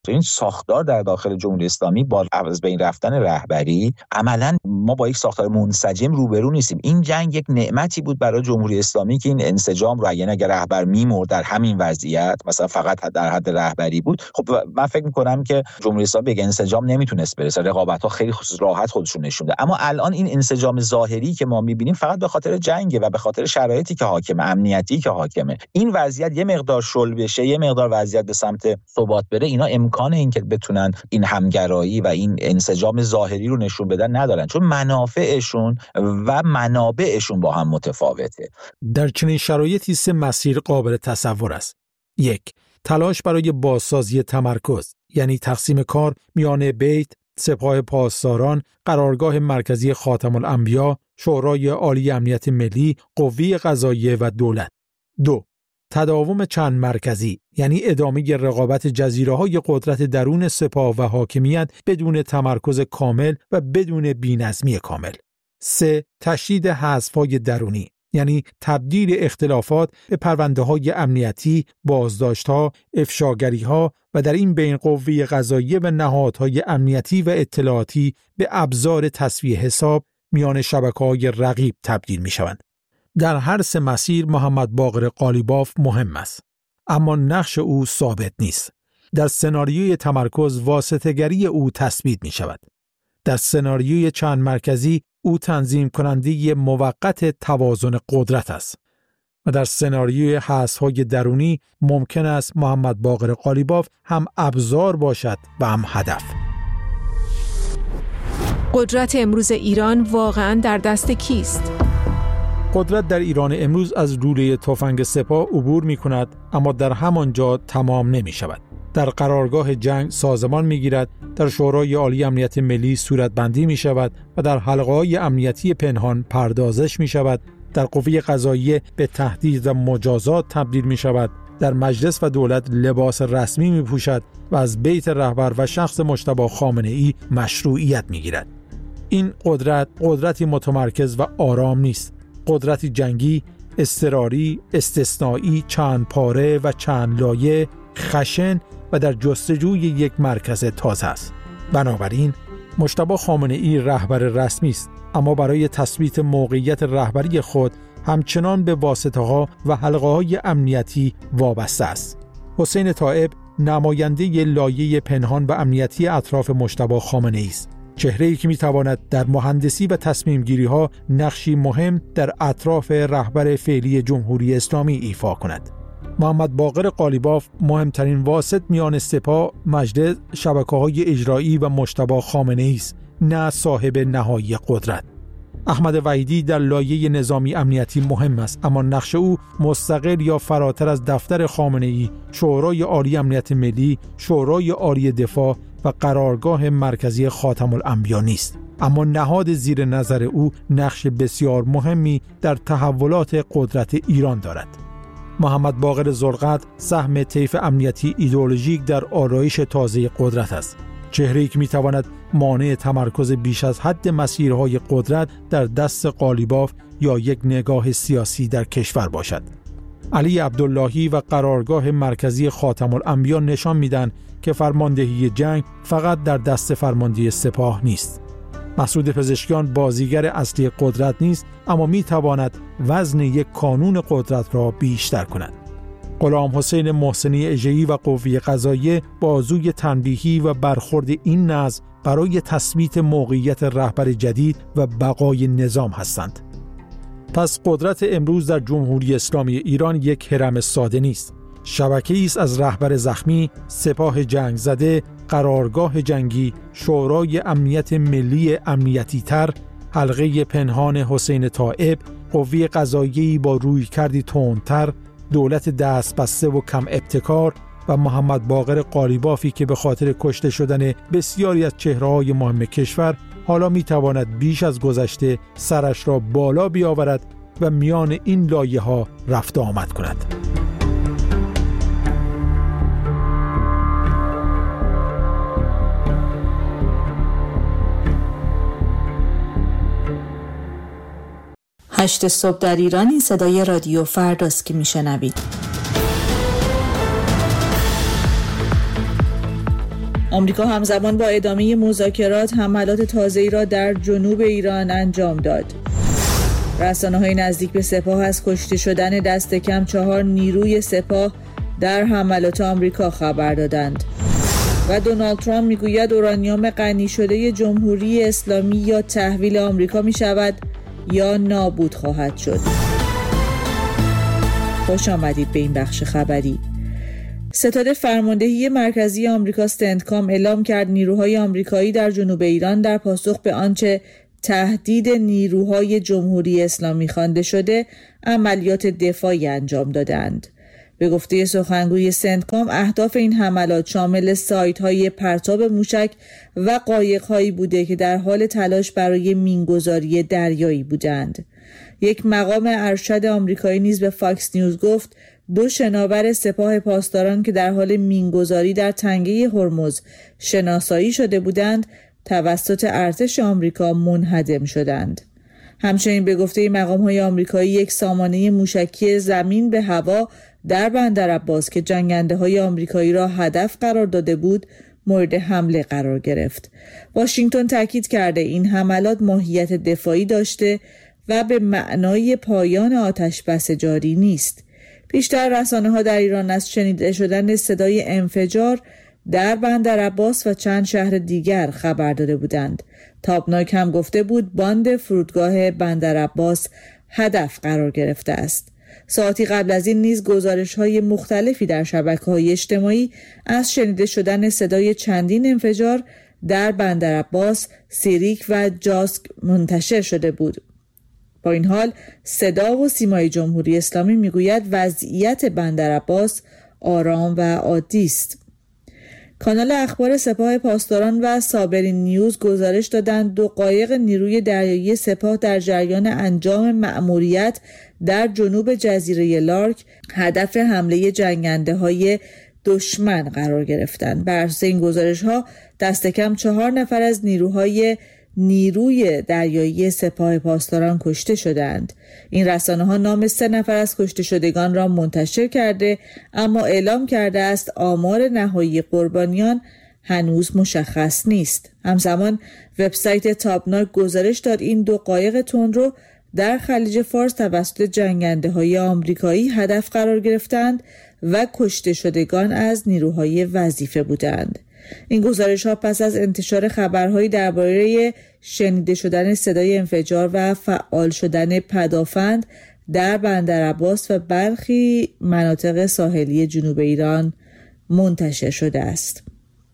این ساختار در داخل جمهوری اسلامی با از بین رفتن رهبری عملاً ما با یک ساختار منسجم روبرو نیستیم. این جنگ یک نعمتی بود برای جمهوری اسلامی که این انسجام رو اگر رهبر میمرد در همین وضعیت مثلا فقط در حد رهبری بود، خب من فکر می‌کنم که جمهوری اسلامی به انسجام نمیتونست برسه، رقابت‌ها خیلی راحت خودشون نشون ده. اما الان این انسجام ظاهری که ما می‌بینیم فقط به خاطر جنگ و به خاطر شرایطی که حاکمه، امنیتی که حاکمه. این وضعیت یه مقدار شل بشه، یه مقدار وضعیت به سمت ثبات بره، اینا امکان این که بتونن این همگرایی و این انسجام ظاهری رو نشون بدن ندارن، چون منافعشون و منابعشون با هم متفاوته. در چنین شرایطی سه مسیر قابل تصور است. 1. تلاش برای بازسازی تمرکز، یعنی تقسیم کار میان بیت، سپاه پاسداران، قرارگاه مرکزی خاتم الانبیا، شورای عالی امنیت ملی، قوه قضاییه و دولت. 2. تداوم چند مرکزی، یعنی ادامه رقابت جزیره‌های قدرت درون سپاه و حاکمیت بدون تمرکز کامل و بدون بی‌نظمی کامل. 3. تشدید حذف‌های درونی، یعنی تبدیل اختلافات به پرونده‌های امنیتی، بازداشت‌ها، افشاگری‌ها و در این بین قوه قضاییه و نهادهای امنیتی و اطلاعاتی به ابزار تسویه حساب میان شبکه‌های رقیب تبدیل می‌شوند. در هر سه مسیر محمد باقر قالیباف مهم است، اما نقش او ثابت نیست. در سناریوی تمرکز واسطه‌گری او تثبیت می‌شود. در سناریوی چند مرکزی او تنظیم کننده موقت توازن قدرت است و در سناریوی حذف‌های درونی ممکن است محمد باقر قالیباف هم ابزار باشد و هم هدف. قدرت امروز ایران واقعاً در دست کیست؟ قدرت در ایران امروز از لوله تفنگ سپاه عبور می‌کند، اما در همان جا تمام نمی‌شود. در قرارگاه جنگ سازمان می‌گیرد، در شورای عالی امنیت ملی صورتبندی می‌شود و در حلقه‌های امنیتی پنهان پردازش می‌شود. در قوه قضاییه به تهدید و مجازات تبدیل می‌شود. در مجلس و دولت لباس رسمی می‌پوشد و از بیت رهبر و شخص مجتبی خامنه‌ای مشروعیت می‌گیرد. این قدرتی متمرکز و آرام نیست. قدرتی جنگی، اضطراری، استثنایی، چند پاره و چند لایه، خشن و در جستجوی یک مرکز تازه است. بنابراین مجتبی خامنه‌ای رهبر رسمی است، اما برای تثبیت موقعیت رهبری خود همچنان به واسطه‌ها و حلقه‌های امنیتی وابسته است. حسین طایب نماینده لایه پنهان و امنیتی اطراف مجتبی خامنه‌ای است. چهره‌ای که می‌تواند در مهندسی و تصمیم‌گیری‌ها نقشی مهم در اطراف رهبر فعلی جمهوری اسلامی ایفا کند. محمد باقر قالیباف مهمترین واسط میان سپاه، مجلس، شبکه‌های اجرایی و مجتبی خامنه‌ای است، نه صاحب نهایی قدرت. احمد وحیدی در لایه نظامی امنیتی مهم است، اما نقش او مستقل یا فراتر از دفتر خامنه‌ای، شورای عالی امنیت ملی، شورای عالی دفاع و قرارگاه مرکزی خاتم الانبیا نیست. اما نهاد زیر نظر او نقش بسیار مهمی در تحولات قدرت ایران دارد. محمد باقر ذوالقدر سهم طیف امنیتی ایدئولوژیک در آرایش تازه قدرت است. چهره‌ای که می‌تواند مانع تمرکز بیش از حد مسیرهای قدرت در دست قالیباف یا یک نگاه سیاسی در کشور باشد. علی عبداللهی و قرارگاه مرکزی خاتم الانبیا نشان میدن که فرماندهی جنگ فقط در دست فرماندهی سپاه نیست. مسعود پزشکیان بازیگر اصلی قدرت نیست، اما میتواند وزن یک کانون قدرت را بیشتر کند. غلام حسین محسنی اژه‌ای و قوه قضاییه بازوی تنبیهی و برخورد این نظم برای تثبیت موقعیت رهبر جدید و بقای نظام هستند. پس قدرت امروز در جمهوری اسلامی ایران یک هرم ساده نیست. شبکه‌ای است از رهبر زخمی، سپاه جنگ زده، قرارگاه جنگی، شورای امنیت ملی امنیتی تر، حلقه پنهان حسین طایب، قوه قضاییه‌ای با رویکردی تندتر، دولت دست بسته و کم ابتکار و محمد باقر قالیبافی که به خاطر کشته شدن بسیاری از چهره‌های مهم کشور حالا می‌تواند بیش از گذشته سرش را بالا بیاورد و میان این لایه‌ها رفت آمد کند. هشت صبح در ایران، این صدای رادیو فرداست که میشنوید. آمریکا همزمان با ادامه مذاکرات حملات تازه‌ای را در جنوب ایران انجام داد. رسانه‌های نزدیک به سپاه از کشته شدن دست کم 4 نیروی سپاه در حملات آمریکا خبر دادند. و دونالد ترامپ میگوید اورانیوم غنی شده جمهوری اسلامی یا تحویل آمریکا می شود یا نابود خواهد شد. خوش آمدید به این بخش خبری. ستاد فرماندهی مرکزی آمریکا سنتکام اعلام کرد نیروهای آمریکایی در جنوب ایران در پاسخ به آنچه تهدید نیروهای جمهوری اسلامی خوانده شده عملیات دفاعی انجام دادند. به گفته سخنگوی سنتکام اهداف این حملات شامل سایت‌های پرتاب موشک و قایق‌هایی بوده که در حال تلاش برای مینگذاری دریایی بودند. یک مقام ارشد آمریکایی نیز به فاکس نیوز گفت 2 شناور سپاه پاسداران که در حال مینگذاری در تنگه هرمز شناسایی شده بودند توسط ارتش آمریکا منهدم شدند. همچنین به گفته مقام‌های آمریکایی یک سامانه موشکی زمین به هوا در بندرعباس که جنگنده‌های آمریکایی را هدف قرار داده بود مورد حمله قرار گرفت. واشنگتن تاکید کرده این حملات ماهیت دفاعی داشته و به معنای پایان آتش‌بس جاری نیست. پیشتر رسانه‌ها در ایران از شنیده شدن صدای انفجار در بندرعباس و چند شهر دیگر خبر داده بودند. تابناک هم گفته بود باند فرودگاه بندرعباس هدف قرار گرفته است. ساعتی قبل از این نیز گزارش‌های مختلفی در شبکه‌های اجتماعی از شنیده شدن صدای چندین انفجار در بندرعباس، سیریک و جاسک منتشر شده بود. با این حال صدا و سیمای جمهوری اسلامی میگوید وضعیت بندرعباس آرام و عادی است. کانال اخبار سپاه پاسداران و صابرین نیوز گزارش دادند 2 قایق نیروی دریایی سپاه در جریان انجام مأموریت در جنوب جزیره لارک هدف حمله جنگنده‌های دشمن قرار گرفتند. بر اساس این گزارش‌ها دست کم 4 نفر از نیروی دریایی سپاه پاسداران کشته شدند. این رسانه‌ها نام 3 نفر از کشته شدگان را منتشر کرده اما اعلام کرده است آمار نهایی قربانیان هنوز مشخص نیست. همزمان وبسایت تابناک گزارش داد این 2 قایق تندرو در خلیج فارس توسط جنگنده‌های آمریکایی هدف قرار گرفتند و کشته شدگان از نیروهای وظیفه بودند. این گزارش‌ها پس از انتشار خبرهایی درباره شنیده شدن صدای انفجار و فعال شدن پدافند در بندرعباس و برخی مناطق ساحلی جنوب ایران منتشر شده است.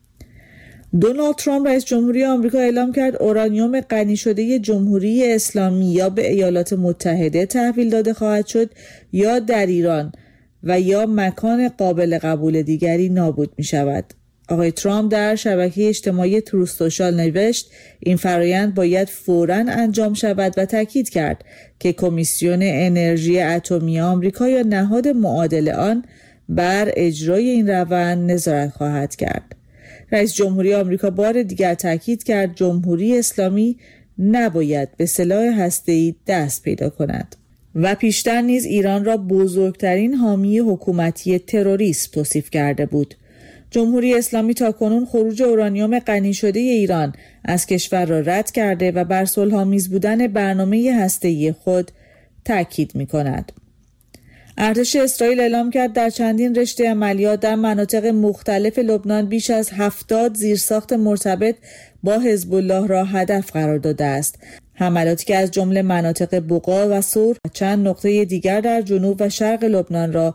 دونالد ترامپ رئیس جمهوری آمریکا اعلام کرد اورانیوم غنی شده جمهوری اسلامی یا به ایالات متحده تحویل داده خواهد شد یا در ایران و یا مکان قابل قبول دیگری نابود می شود. آقای ترامپ در شبکه اجتماعی تروث سوشال نوشت این فرایند باید فوراً انجام شود و تاکید کرد که کمیسیون انرژی اتمی آمریکا یا نهاد معادل آن بر اجرای این روند نظارت خواهد کرد. رئیس جمهوری آمریکا بار دیگر تاکید کرد جمهوری اسلامی نباید به سلاح هسته‌ای دست پیدا کند و پیشتر نیز ایران را بزرگترین حامی حکومتی تروریسم توصیف کرده بود. جمهوری اسلامی تاکنون خروج اورانیوم غنی شده ایران از کشور را رد کرده و بر صلح‌آمیز بودن برنامه هسته‌ای خود تاکید می‌کند. ارتش اسرائیل اعلام کرد در چندین رشته عملیات در مناطق مختلف لبنان بیش از 70 زیرساخت مرتبط با حزب الله را هدف قرار داده است. حملاتی که از جمله مناطق بقا و سور و چند نقطه دیگر در جنوب و شرق لبنان را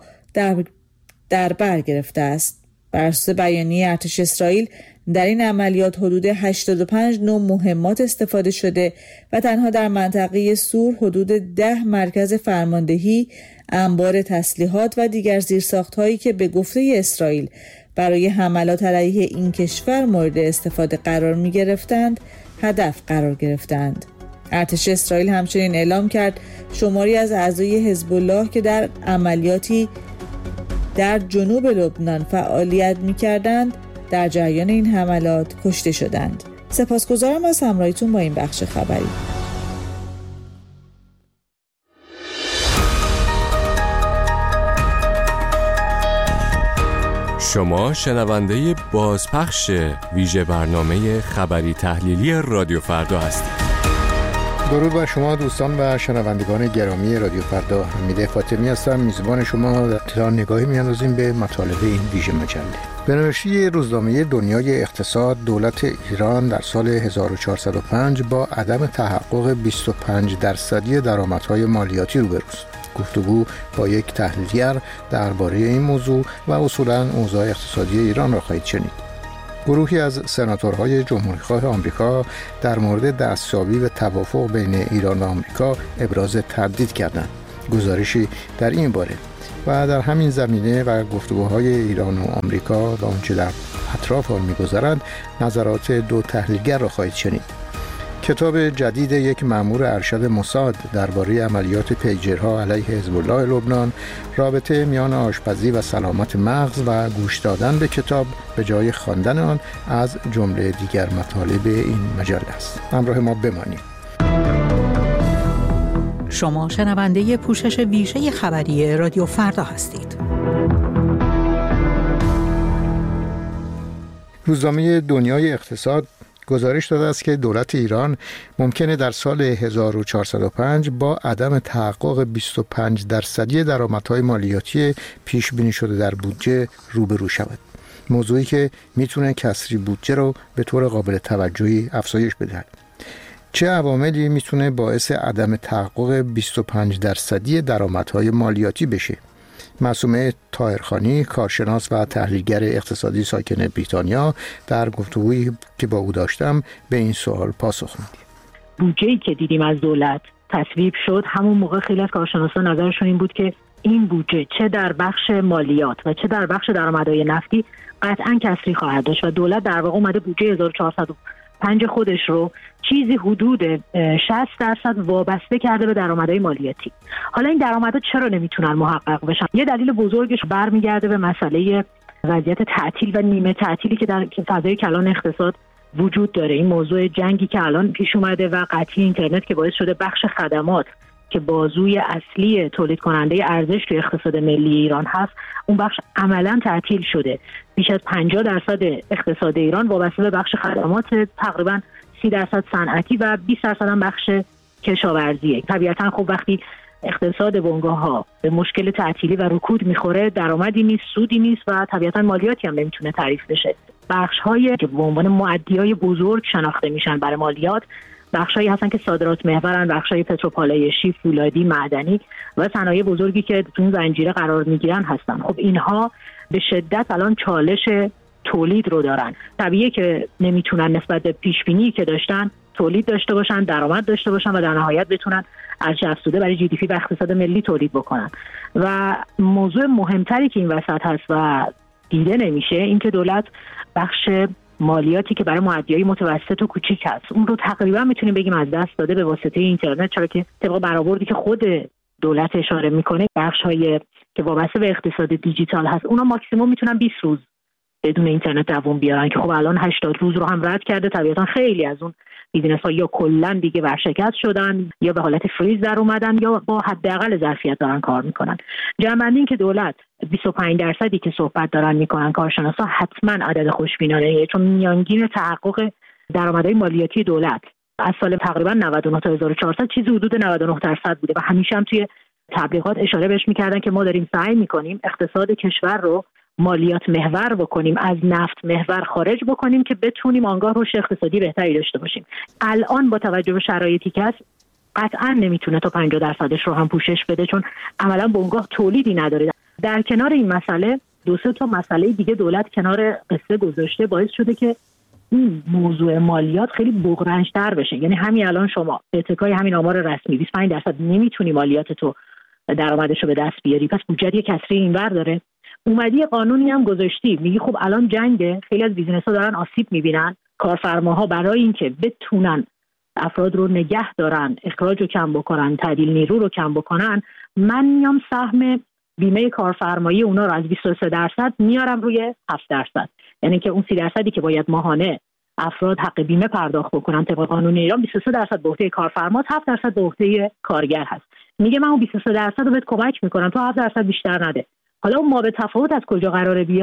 در بر گرفته است. بر اساس بیانیه ارتش اسرائیل در این عملیات حدود 85 نوع مهمات استفاده شده و تنها در منطقه سور حدود 10 مرکز فرماندهی، انبار تسلیحات و دیگر زیرساخت‌هایی که به گفته اسرائیل برای حملات علیه این کشور مورد استفاده قرار می‌گرفتند، هدف قرار گرفتند. ارتش اسرائیل همچنین اعلام کرد شماری از اعضای حزب الله که در عملیاتی در جنوب لبنان فعالیت می‌کردند در جریان این حملات کشته شدند. سپاسگزارم از همراهیتون با این بخش خبری. شما شنونده بازپخش ویژه برنامه خبری تحلیلی رادیو فردا هستید. درود بر شما دوستان و شنوندگان گرامی رادیو فردا. حمید فاطمی هستم، میزبان شما. تا نگاهی میاندازیم به مطالب این ویژه مجله. به نوشته روزنامه دنیای اقتصاد، دولت ایران در سال 1405 با عدم تحقق 25% درآمدهای مالیاتی روبروست. گفتگو با یک تحلیلگر درباره این موضوع و اصولاً اوضاع اقتصادی ایران را خواهید شنید. گروهی از سناتورهای جمهوریخواه آمریکا در مورد دستیابی به توافق بین ایران و آمریکا ابراز تردید کردند. گزارشی در این باره و در همین زمینه و گفتگوهای ایران و آمریکا و آنچه در اطراف آن می‌گذرد نظرات دو تحلیلگر را خواهید شنید. کتاب جدید یک مأمور ارشد موساد درباره عملیات پیجرها علیه حزب الله لبنان، رابطه میان آشپزی و سلامت مغز و گوش دادن به کتاب به جای خواندن آن از جمله دیگر مطالب این مجله است. همراه ما بمانید. شما شنونده پوشش ویژه خبری رادیو فردا هستید. روزنامه دنیای اقتصاد گزارش داده است که دولت ایران ممکنه در سال 1405 با عدم تحقق 25% درآمدهای مالیاتی پیش بینی شده در بودجه روبرو شود. موضوعی که میتونه کسری بودجه رو به طور قابل توجهی افزایش بدهد. چه عواملی میتونه باعث عدم تحقق 25% درآمدهای مالیاتی بشه؟ معصومه طاهرخانی، کارشناس و تحلیلگر اقتصادی ساکن بریتانیا، در گفتگویی که با او داشتم به این سوال پاسخ می‌دهد. بودجه‌ای که دیدیم از دولت تصویب شد، همون موقع خیلی از کارشناسان نظرشون این بود که این بودجه چه در بخش مالیات و چه در بخش درآمدهای نفتی قطعاً کسری خواهد داشت و دولت در واقع اومده بودجه 1405 خودش رو چیزی حدود 60% وابسته کرده به درآمدهای مالیاتی. حالا این درآمدها چرا نمیتونن محقق بشن؟ یه دلیل بزرگش برمیگرده به مسئله وضعیت تعطیل و نیمه تعطیلی که در فضای کلان اقتصاد وجود داره. این موضوع جنگی که الان پیش اومده و قطعی اینترنت که باعث شده بخش خدمات که بازوی اصلی تولید کننده ارزش توی اقتصاد ملی ایران هست، اون بخش عملاً تعطیل شده. بیش از 50% اقتصاد ایران وابسته به بخش خدمات، تقریباً 30% صنعتی و 20% هم بخش کشاورزیه. طبیعتاً خب وقتی اقتصاد بنگاه‌ها به مشکل تعطیلی و رکود میخوره، درآمدی نیست، سودی نیست و طبیعتاً مالیاتی هم نمیتونه تعریف بشه. بخش‌هایی که به عنوان مؤدیای بزرگ شناخته میشن برای مالیات، بخشایی هستن که صادرات محورن، بخشای پتروپالایشی، فولادی، معدنی و صنایع بزرگی که تو این زنجیره قرار میگیرن هستن. خب اینها به شدت الان چالش تولید رو دارن. طبیعیه که نمیتونن نسبت به پیشبینی که داشتن تولید داشته باشن، درآمد داشته باشن و در نهایت بتونن ارزش افزوده برای جی دی پی و اقتصاد ملی تولید بکنن. و موضوع مهمتری که این وسط هست و دیده نمیشه این که دولت بخش مالیاتی که برای مؤدیای متوسط و کوچیک هست اون رو تقریبا میتونیم بگیم از دست داده به واسطه اینترنت، چرا که طبق برآوردی که خود دولت اشاره میکنه بخش‌های که وابسته به اقتصاد دیجیتال هست اونا ماکسیمم میتونن 20 روز بدون اینترنت دوام بیارن که خب الان 80 روز رو هم رد کرده. طبیعتا خیلی از اون بیزنس‌ها یا کلاً دیگه ورشکست شدن یا به حالت فریز در اومدن یا با حداقل ظرفیت دارن کار میکنن. جمع‌بندی این که دولت 25% که صحبت دارن میکنن کارشناسا حتما عدد خوشبینانه‌ایه، چون میانگین تحقق درآمدهای مالیاتی دولت از سال تقریبا 99 تا 1400 چیزی حدود 99% بوده و همیشه هم توی تبلیغات اشاره بهش میکردن که ما داریم سعی میکنیم اقتصاد کشور رو مالیات محور بکنیم، از نفت محور خارج بکنیم که بتونیم آنگاه رشد اقتصادی بهتری داشته باشیم. الان با توجه به شرایطی که هست قطعا نمیتونه تا 50% رو هم پوشش بده، چون عملا بنگاه تولیدی نداره. در کنار این مسئله 2-3 تا مسئله دیگه دولت کنار قصه گذاشته باعث شده که این موضوع مالیات خیلی بغرنج‌تر بشه. یعنی همین الان شما اتکای همین آمار رسمی 25% نمیتونی مالیات تو درآمدشو به دست بیاری، پس بودجه کسری اینور داره. اومدی قانونی هم گذاشتی، میگی خب الان جنگه، خیلی از بیزنس‌ها دارن آسیب می‌بینن، کارفرماها برای اینکه بتونن افراد رو نگه دارن، اخراج رو کم بکنن، تعدیل نیرو رو کم بکنن، من میام سهم بیمه کارفرمایی اونا رو از 23% میارم روی 7%. یعنی که اون 30% که باید ماهانه افراد حق بیمه پرداخت بکنن طبق قانون ایران 23% به عهده کارفرما، 7% به عهده کارگر هست. میگه من اون 23% رو بهت کمک میکنم تو 7% بیشتر نده. حالا اون ما به تفاوت از کجا قراره بیاد؟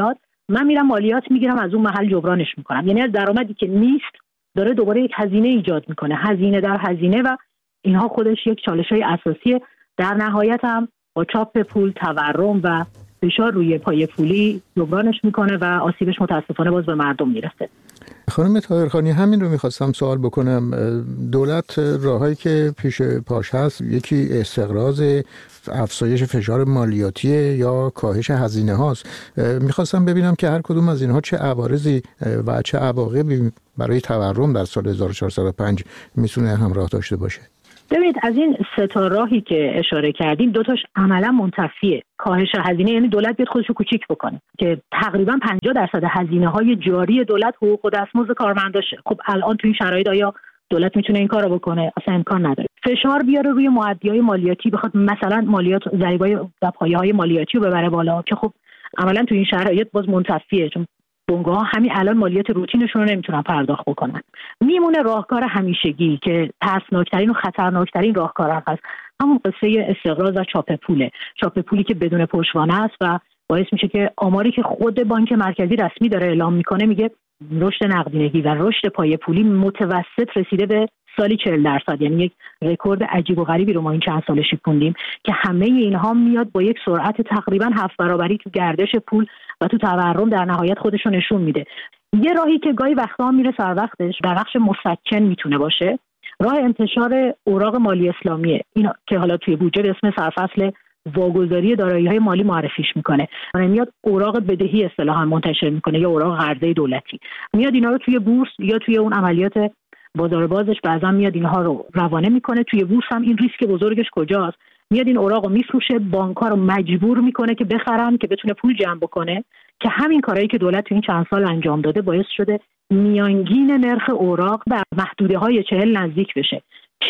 من میرم مالیات میگیرم از اون محل جبرانش میکنم. یعنی از درآمدی که نیست داره دوباره یک هزینه ایجاد میکنه، هزینه در هزینه، و اینها خودش یک چالش‌های اساسیه. در نهایت هم با چاپ پول، تورم و فشار روی پای پولی جبرانش میکنه و آسیبش متاسفانه باز به مردم میرسه. خانم طاهرخانی، همین رو میخواستم سوال بکنم. دولت راهایی که پیش پاش هست، یکی استقراض، افزایش فشار مالیاتی یا کاهش هزینه هاست. میخواستم ببینم که هر کدوم از اینها چه عوارضی و چه عواقبی برای تورم در سال 1405 میتونه همراه داشته باشه. ببینید، از این سه تا راهی که اشاره کردیم دو تاش عملا منتفیه. کاهش هزینه یعنی دولت بیاد خودشو کوچیک بکنه که تقریبا 50% هزینه‌های جاری دولت حقوق و دستمزد کارمنداشه. خب الان تو این شرایط آیا دولت میتونه این کارو بکنه؟ اصلا امکان نداره. فشار بیاره روی مؤدیای مالیاتی، بخواد مثلا مالیات ضریبای و پایه‌های مالیاتی رو ببره بالا که خب عملا تو این شرایط باز منتفیه، چون بنگاه‌ها همین الان مالیات روتینشون رو نمیتونن پرداخت بکنن. میمونه راهکار همیشگی که ترسناکترین و خطرناکترین راهکار هم هست، همون قصه استقراض و چاپ پوله. چاپ پولی که بدون پشتوانه است و باعث میشه که آماری که خود بانک مرکزی رسمی داره اعلام میکنه میگه رشد نقدینگی و رشد پای پولی متوسط رسیده به سالی 40%. یعنی یک رکورد عجیب و غریبی رو ما این چند سال شکوندیم که همه اینها میاد با یک سرعت تقریبا 7 برابری تو گردش پول و تو تورم در نهایت خودش رو نشون میده. یه راهی که گاهی وقتا میره سر وقتش در بخش مسکن میتونه باشه، راه انتشار اوراق مالی اسلامیه. اینا که حالا توی بودجه به اسم سرفصل واگذاری دارایی‌های مالی معرفیش میکنه، یعنی میاد اوراق بدهی اصطلاحاً منتشر میکنه یا اوراق قرضه دولتی، میاد اینا رو توی بورس یا توی اون عملیات بازار بازش بعضا میاد اینها رو روانه میکنه. توی بورس هم این ریسک بزرگش کجاست؟ میاد این اوراق رو میفروشه، بانک‌ها رو مجبور میکنه که بخرن که بتونه پول جمع بکنه، که همین کارهایی که دولت تو این چند سال انجام داده باعث شده میانگین نرخ اوراق در محدوده‌های 40 نزدیک بشه.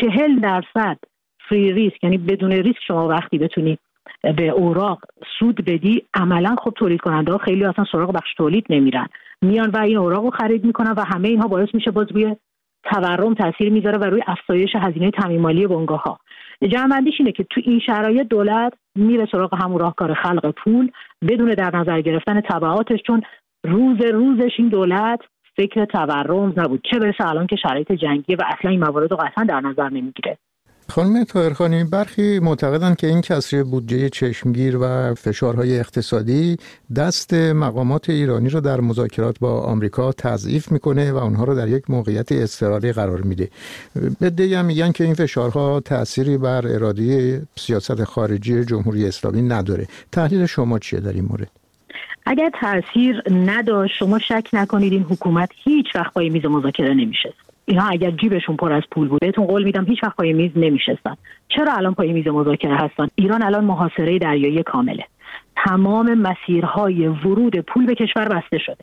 40% فری ریسک، یعنی بدون ریسک شما وقتی بتونی به اوراق سود بدی، عملا خب تولید کننده ها خیلی اصلا سراغ بخش تولید نمیرن، میان و این اوراق رو خرید میکنن و همه اینها باعث میشه باز روی تورم تاثیر میذاره و روی افزایش هزینه تامین مالی بنگاه ها. جمع‌بندیش اینه که تو این شرایط دولت میره سراغ همون راهکار خلق پول بدون در نظر گرفتن تبعاتش، چون روزش این دولت فکر تورم نبود، چه برسه الان که شرایط جنگیه و اصلا این موارد رو قطعا در نظر نمیگیره. خانم طاهرخانی، برخی معتقدند که این کسری بودجه چشمگیر و فشارهای اقتصادی دست مقامات ایرانی رو در مذاکرات با آمریکا تضعیف میکنه و اونها رو در یک موقعیت اضطراری قرار میده. بدیگه هم میگن که این فشارها تأثیری بر اراده سیاست خارجی جمهوری اسلامی نداره. تحلیل شما چیه در این مورد؟ اگر تأثیر نداشت، شما شک نکنید این حکومت هیچ وقت پای میز مذاکره نمیشه. اینا اگر جیبشون پر از پول بود، بهتون قول میدم هیچ وقت پای میز نمیشستن. چرا الان پای میز مذاکره هستن؟ ایران الان محاصره دریایی کامله. تمام مسیرهای ورود پول به کشور بسته شده.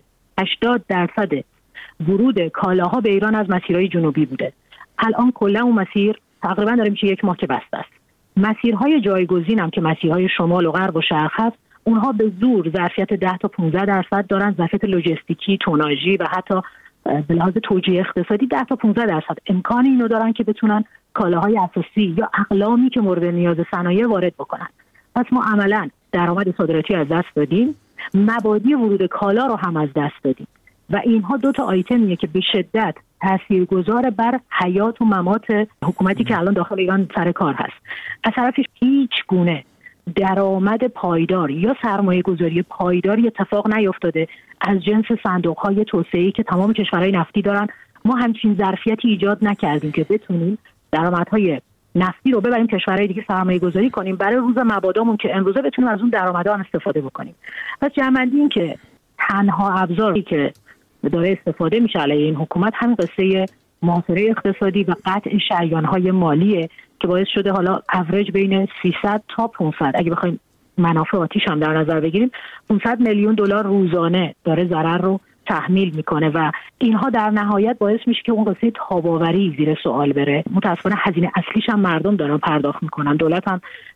80% ورود کالاها به ایران از مسیرهای جنوبی بوده. الان کلا اون مسیر تقریبا داره میشه 1 ماه که بسته است. مسیرهای جایگزین هم که مسیرهای شمال و غرب و شرق هست، اونها به زور ظرفیت 10 تا 15% دارن، ظرفیت لوجستیکی، توناژی و حتی به لحاظ توجیه اقتصادی 10 تا 15% امکان اینو دارن که بتونن کالاهای اساسی یا اقلامی که مورد نیاز صنایع وارد بکنن. پس ما عملاً درآمد صادراتی از دست دادیم، مبادی ورود کالا رو هم از دست دادیم و اینها 2 تا آیتمیه که به شدت تاثیرگذار بر حیات و ممات حکومتی که الان داخل ایران سر کار هست. از طرفش هیچ گونه درآمد پایدار یا سرمایه گذاری پایداری اتفاق نیفتاده از جنس صندوق‌های توسعه‌ای که تمام کشورهای نفتی دارن. ما همچین ظرفیتی ایجاد نکردیم که بتونیم درآمدهای نفتی رو ببریم کشورهای دیگه سرمایه گذاری کنیم برای روز مبادامون که امروزه بتونیم از اون درآمدها استفاده بکنیم. پس جمع‌بندی این که تنها ابزاری که داره استفاده میشه علیه این حکومت همین قصه محاصره اقتصادی و قطع شریان‌های مالیه که باعث شده حالا اوریج بین 300 تا 500 اگه بخوایم منافع آتیش هم در نظر بگیریم 500 میلیون دلار روزانه داره ضرر رو تحمیل میکنه و اینها در نهایت باعث میشه که اون قصه تاباوری زیر سوال بره. متاسفانه هزینه اصلیش هم مردم دارن پرداخت میکنن. دولت هم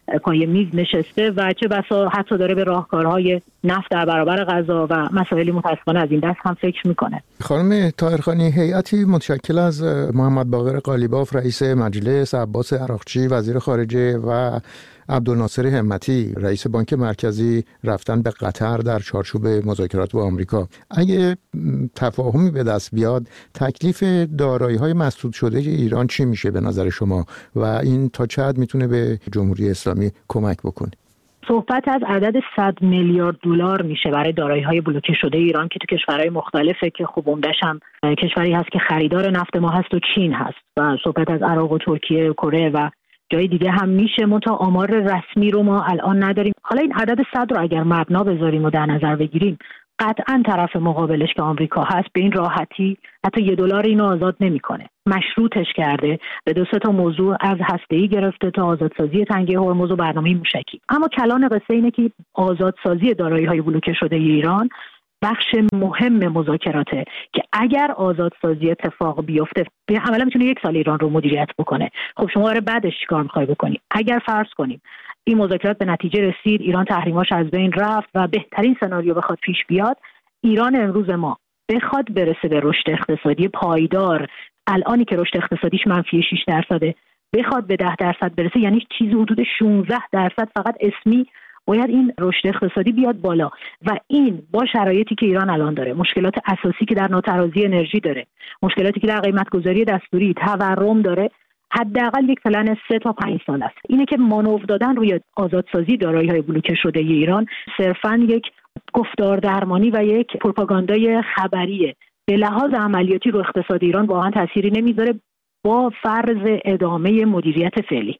پای میز نشسته و چه بسا حتی داره به راهکارهای نفت در برابر غذا و مسائلی متاسفانه از این دست هم فکر میکنه. خانم طاهرخانی، هیئتی متشکل از محمد باقر قالیباف رئیس مجلس، عباس عراقچی وزیر خارجه و عبدالناصر همتی رئیس بانک مرکزی رفتن به قطر در چارچوب مذاکرات با آمریکا. اگه تفاهمی به دست بیاد، تکلیف دارایی‌های مسدود شده ایران چی میشه به نظر شما و این تا چه حد میتونه به جمهوری اسلامی کمک بکنه؟ صحبت از عدد 100 میلیارد دلار میشه برای دارایی‌های بلوکه شده ایران که تو کشورهای مختلفه که خب عمده‌ش هم کشوری هست که خریدار نفت ما هست و چین هست و صحبت از عراق و ترکیه، کره و جای دیگه هم میشه. منتها آمار رسمی رو ما الان نداریم. حالا این عدد 100 رو اگر مبنا بذاریم و در نظر بگیریم، قطعا طرف مقابلش که آمریکا هست به این راحتی حتی $1 اینو آزاد نمیکنه. مشروطش کرده به 2 تا موضوع از هسته‌ای گرفته تا آزادسازی تنگه هرمز و برنامه موشکی. اما کلان قصه اینه که آزادسازی دارایی‌های بلوکه شده ایران بخش مهم مذاکراته که اگر آزادسازی اتفاق بیفته عملا میتونه 1 سال ایران رو مدیریت بکنه. خب شما برای بعدش چیکار می‌خوای بکنی؟ اگر فرض کنیم این مذاکرات به نتیجه رسید، ایران تحریماش از بین رفت و بهترین سناریو بخواد پیش بیاد، ایران امروز ما بخواد برسه به رشد اقتصادی پایدار، الانی که رشد اقتصادیش منفی 6%، بخواد به 10% برسه، یعنی چیزی حدود 16% فقط اسمی باید این رشد اقتصادی بیاد بالا و این با شرایطی که ایران الان داره، مشکلات اساسی که در ناترازی انرژی داره، مشکلاتی که در قیمت‌گذاری دستوری، تورم داره، حداقل یک پلن 3 تا 5 سال است. اینه که مانور دادن روی آزادسازی دارایی‌های بلوکه شده ایران صرفاً یک گفتار درمانی و یک پروپاگاندای خبریه. به لحاظ عملیاتی رو اقتصاد ایران واقعا تأثیری نمیذاره با فرض ادامه مدیریت فعلی.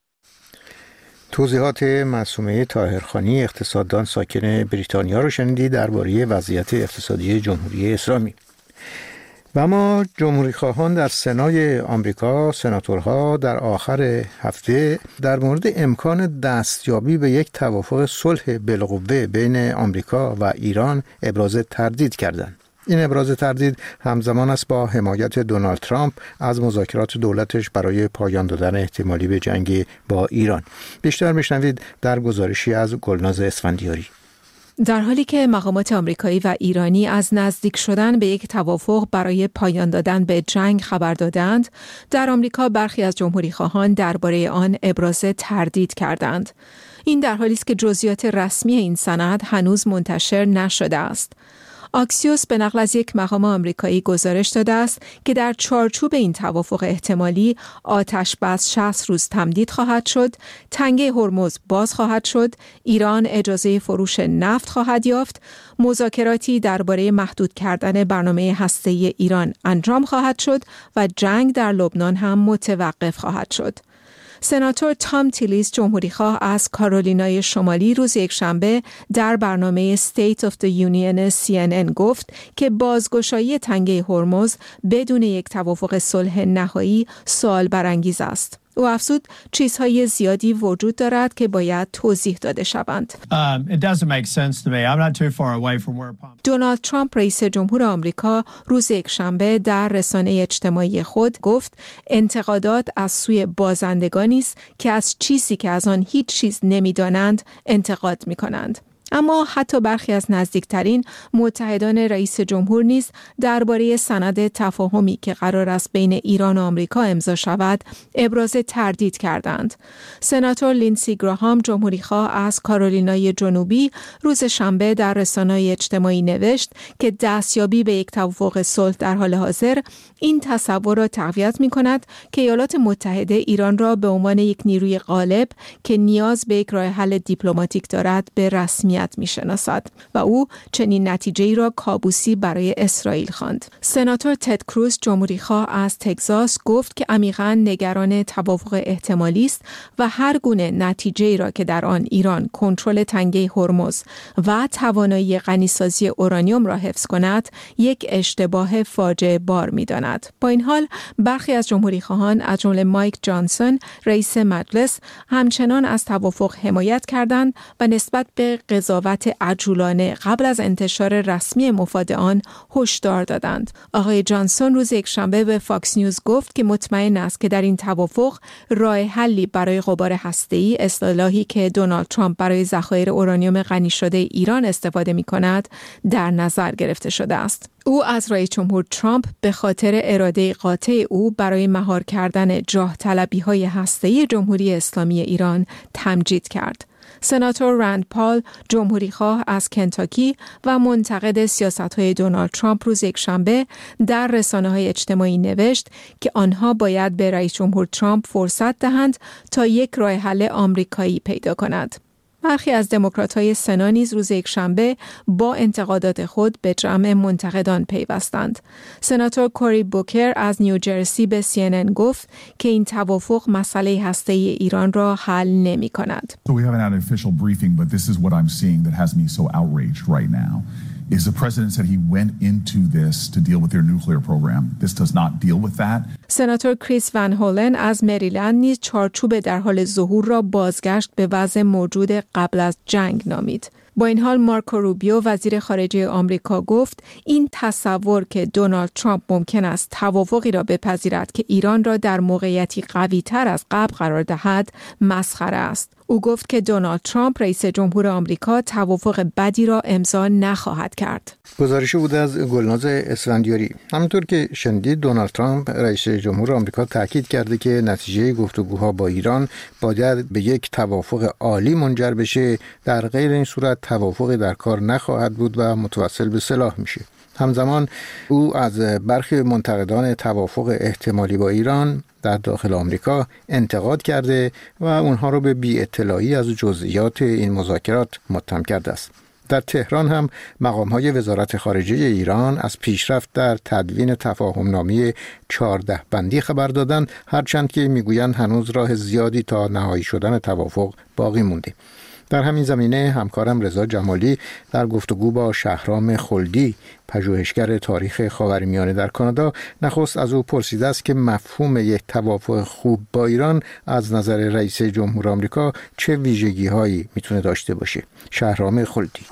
توضیحات معصومه طاهرخانی، اقتصاددان ساکن بریتانیا رو شنیدید درباره وضعیت اقتصادی جمهوری اسلامی. و اما جمهوری خواهان در سنای آمریکا، سناتورها در آخر هفته در مورد امکان دستیابی به یک توافق صلح بالقوه بین آمریکا و ایران ابراز تردید کردند. این ابراز تردید همزمان است با حمایت دونالد ترامپ از مذاکرات دولتش برای پایان دادن احتمالی به جنگ با ایران. بیشتر میشنوید در گزارشی از گلناز اسفندیاری. در حالی که مقامات آمریکایی و ایرانی از نزدیک شدن به یک توافق برای پایان دادن به جنگ خبر دادند، در آمریکا برخی از جمهوری خواهان درباره آن ابراز تردید کردند. این در حالی است که جزئیات رسمی این سند هنوز منتشر نشده است. آکسیوس به نقل از یک مقام آمریکایی گزارش داده است که در چارچوب این توافق احتمالی آتش بس 60 روز تمدید خواهد شد، تنگه هرمز باز خواهد شد، ایران اجازه فروش نفت خواهد یافت، مذاکراتی درباره محدود کردن برنامه هسته‌ای ایران انجام خواهد شد و جنگ در لبنان هم متوقف خواهد شد. سناتور تام تیلیز جمهوریخواه از کارولینای شمالی روز یکشنبه در برنامه State of the Union CNN گفت که بازگشایی تنگه هرمز بدون یک توافق صلح نهایی سوال برانگیز است. او افزود چیزهای زیادی وجود دارد که باید توضیح داده شوند. دونالد ترامپ رئیس جمهور آمریکا روز یکشنبه در رسانه اجتماعی خود گفت انتقادات از سوی بازندگانی است که از چیزی که از آن هیچ چیز نمی‌دانند انتقاد می‌کنند. اما حتی برخی از نزدیکترین متحدان رئیس جمهور نیز درباره سند تفاهمی که قرار است بین ایران و آمریکا امضا شود ابراز تردید کردند. سناتور لینسی گراهام جمهوریخواه از کارولینای جنوبی روز شنبه در رسانه‌های اجتماعی نوشت که دستیابی به یک توافق صلح در حال حاضر این تصور را تقویت می‌کند که ایالات متحده ایران را به عنوان یک نیروی غالب که نیاز به یک راه حل دیپلماتیک دارد به رسمیت میشناسد و او چنین نتیجه‌ای را کابوسی برای اسرائیل خواند. سناتور تد کروز جمهوریخواه از تگزاس گفت که عمیقاً نگران توافق احتمالی است و هر گونه نتیجه‌ای را که در آن ایران کنترل تنگه هرمز و توانایی غنیسازی اورانیوم را حفظ کند یک اشتباه فاجعه بار می‌داند. با این حال برخی از جمهوریخواهان از جمله مایک جانسون رئیس مجلس همچنان از توافق حمایت کردند و نسبت به قضاوت قضاوت عجولانه قبل از انتشار رسمی مفاد آن هشدار دادند. آقای جانسون روز یکشنبه به فاکس نیوز گفت که مطمئن است که در این توافق راه حلی برای غبار هسته‌ای، اصطلاحی که دونالد ترامپ برای ذخایر اورانیوم غنی شده ایران استفاده می‌کند، در نظر گرفته شده است. او از رئیس جمهور ترامپ به خاطر اراده قاطع او برای مهار کردن جاه طلبی‌های هسته‌ای جمهوری اسلامی ایران تمجید کرد. سناتور رند پال، جمهوریخواه از کنتاکی و منتقد سیاست‌های دونالد ترامپ، روز یکشنبه در رسانه‌های اجتماعی نوشت که آنها باید به رئیس جمهور ترامپ فرصت دهند تا یک راه حل آمریکایی پیدا کند. برخی از دموکرات‌های سنا نیز روز یکشنبه با انتقادات خود به جمع منتقدان پیوستند. سناتور کوری بوکر از نیوجرسی به CNN گفت که این توافق مسئله هسته‌ای ایران را حل نمی‌کند. So we haven't had an official briefing, but this is what I'm seeing that has me so outraged right now. Is the president said he went into this to deal with their nuclear program. This does not deal with that. سناتور کریس ون هولن از مریلند نیز چارچوب در حال ظهور را بازگشت به وضع موجود قبل از جنگ نامید. با این حال مارکو روبیو وزیر خارجه آمریکا گفت این تصور که دونالد ترامپ ممکن است توافقی را بپذیرد که ایران را در موقعیتی قوی‌تر از قبل قرار دهد مسخره است. او گفت که دونالد ترامپ رئیس جمهور آمریکا توافق بدی را امضا نخواهد کرد. گزارشی بود از گلناز اسفندیاری. همونطور که شنیدید، دونالد ترامپ رئیس جمهور آمریکا تاکید کرده که نتیجه گفتگوها با ایران باید به یک توافق عالی منجر بشه. در غیر این صورت توافقی در کار نخواهد بود و متوسل به سلاح میشه. همزمان او از برخی منتقدان توافق احتمالی با ایران در داخل آمریکا انتقاد کرده و اونها رو به بی‌اطلاعی از جزئیات این مذاکرات متهم کرده است. در تهران هم مقام‌های وزارت خارجه ایران از پیشرفت در تدوین تفاهم‌نامه 14 بندی خبر دادند، هرچند که میگویند هنوز راه زیادی تا نهایی شدن توافق باقی مونده. در همین زمینه همکارم رضا جمالی در گفتگو با شهرام خلدی، پژوهشگر تاریخ خاورمیانه در کانادا، نخست از او پرسیده است که مفهوم یک توافق خوب با ایران از نظر رئیس جمهور آمریکا چه ویژگی‌هایی میتونه داشته باشه. شهرام خلدی: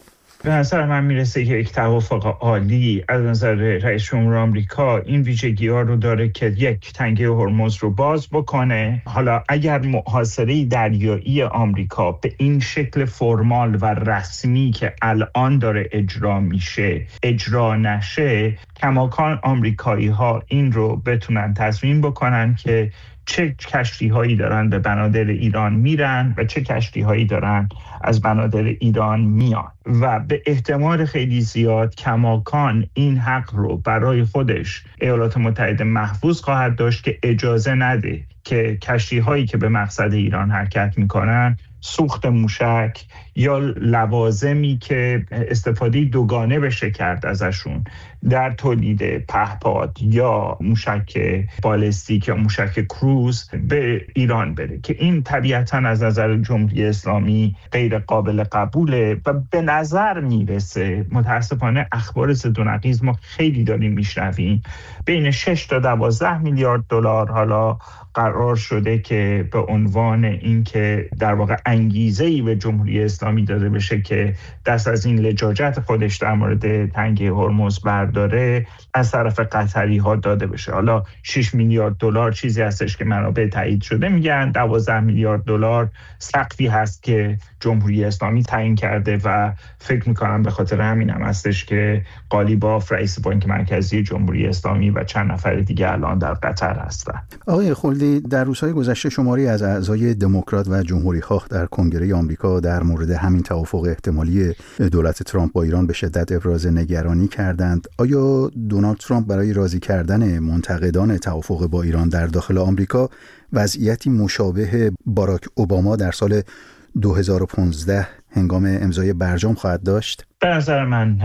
به نظر من میرسه که یک توافق عالی از نظر رئیس جمهور آمریکا این ویژگی‌ها رو داره که یک، تنگه هرمز رو باز بکنه. حالا اگر محاصره دریایی آمریکا به این شکل فرمال و رسمی که الان داره اجرا میشه اجرا نشه، کماکان آمریکایی‌ها این رو بتونن تصمیم بکنن که چه کشتی‌هایی دارن به بنادر ایران میرن و چه کشتی‌هایی دارن از بنادر ایران میان و به احتمال خیلی زیاد کماکان این حق رو برای خودش ایالات متحده محفوظ خواهد داشت که اجازه نده که کشتی‌هایی که به مقصد ایران حرکت میکنن سوخت موشک یا لوازمی که استفاده دوگانه بشه کرد ازشون در تولید پهپاد یا موشک بالستیک یا موشک کروز به ایران بره، که این طبیعتاً از نظر جمهوری اسلامی غیر قابل قبوله و به نظر میرسه، متاسفانه اخبار ضد و نقیض ما خیلی داریم میشنویم، بین 6 تا 12 میلیارد دلار حالا قرار شده که به عنوان اینکه در واقع انگیزه‌ای به جمهوری اسلامی داده بشه که دست از این لجاجت خودش در مورد تنگه هرمز برداره از طرف قطری‌ها داده بشه. حالا 6 میلیارد دلار چیزی هستش که منابع تایید شده میگن، 12 میلیارد دلار سقفی هست که جمهوری اسلامی تعیین کرده و فکر میکنم به خاطر همین هم هستش که قالیباف رئیس بانک مرکزی جمهوری اسلامی و چند نفر دیگه الان در قطر هستن. آقای خلدی، در روزهای گذشته شماری از اعضای دموکرات و جمهوری‌خواه در کنگره آمریکا در مورد همین توافق احتمالی دولت ترامپ با ایران به شدت ابراز نگرانی کردند. آیا دونالد ترامپ برای راضی کردن منتقدان توافق با ایران در داخل آمریکا وضعیتی مشابه باراک اوباما در سال 2015 هنگام امضای برجام خواهد داشت؟ به نظر من نه.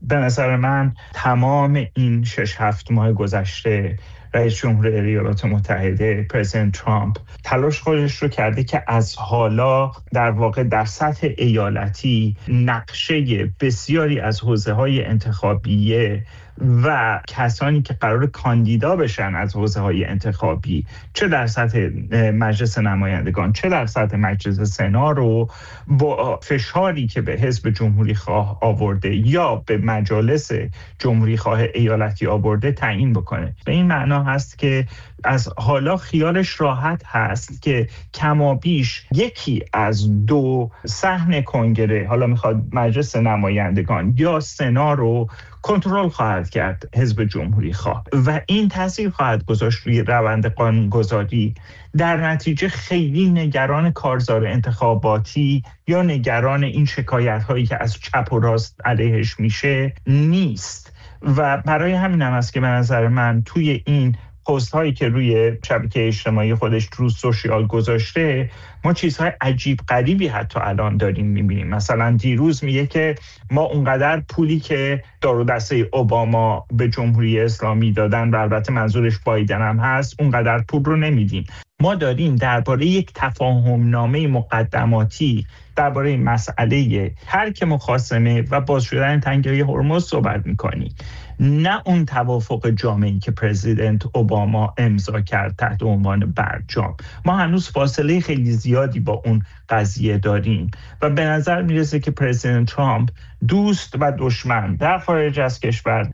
به نظر من تمام این 6-7 ماه گذشته رئیس جمهور ایالات متحده پرزیدنت ترامپ تلاش خودش رو کرده که از حالا در واقع در سطح ایالتی نقشه بسیاری از حوزه‌های انتخابیه و کسانی که قرار کاندیدا بشن از حوزه‌های انتخابی، چه در سطح مجلس نمایندگان چه در سطح مجلس سنا، رو با فشاری که به حزب جمهوری خواه آورده یا به مجالس جمهوری خواه ایالتی آورده تعیین بکنه. به این معنا هست که از حالا خیالش راحت هست که کمابیش یکی از 2 صحن کنگره، حالا میخواد مجلس نمایندگان یا سنا، رو کنترل خواهد کرد حزب جمهوری خواه و این تاثیر خواهد گذاشت روی روند قانونگذاری. در نتیجه خیلی نگران کارزار انتخاباتی یا نگران این شکایت هایی که از چپ و راست علیهش میشه نیست و برای همین هم است که به نظر من توی این پست هایی که روی شبکه اجتماعی خودش رو سوشیال گذاشته ما چیزهای عجیب غریبی حتی الان داریم میبینیم. مثلا دیروز میگه که ما اونقدر پولی که دار و دسته اوباما به جمهوری اسلامی دادن و البته منظورش بایدن هم هست اونقدر پول رو نمیدیم. ما داریم درباره یک تفاهم نامه مقدماتی درباره مسئله ترک مخاصمه و باز شدن تنگه هرمز صحبت میکنیم، نه اون توافق جامعی که پرزیدنت اوباما امضا کرد تحت عنوان برجام. ما هنوز فاصله خیلی زیادی با اون قضیه داریم و به نظر میرسه که پرزیدنت ترامپ دوست و دشمن در خارج از کشور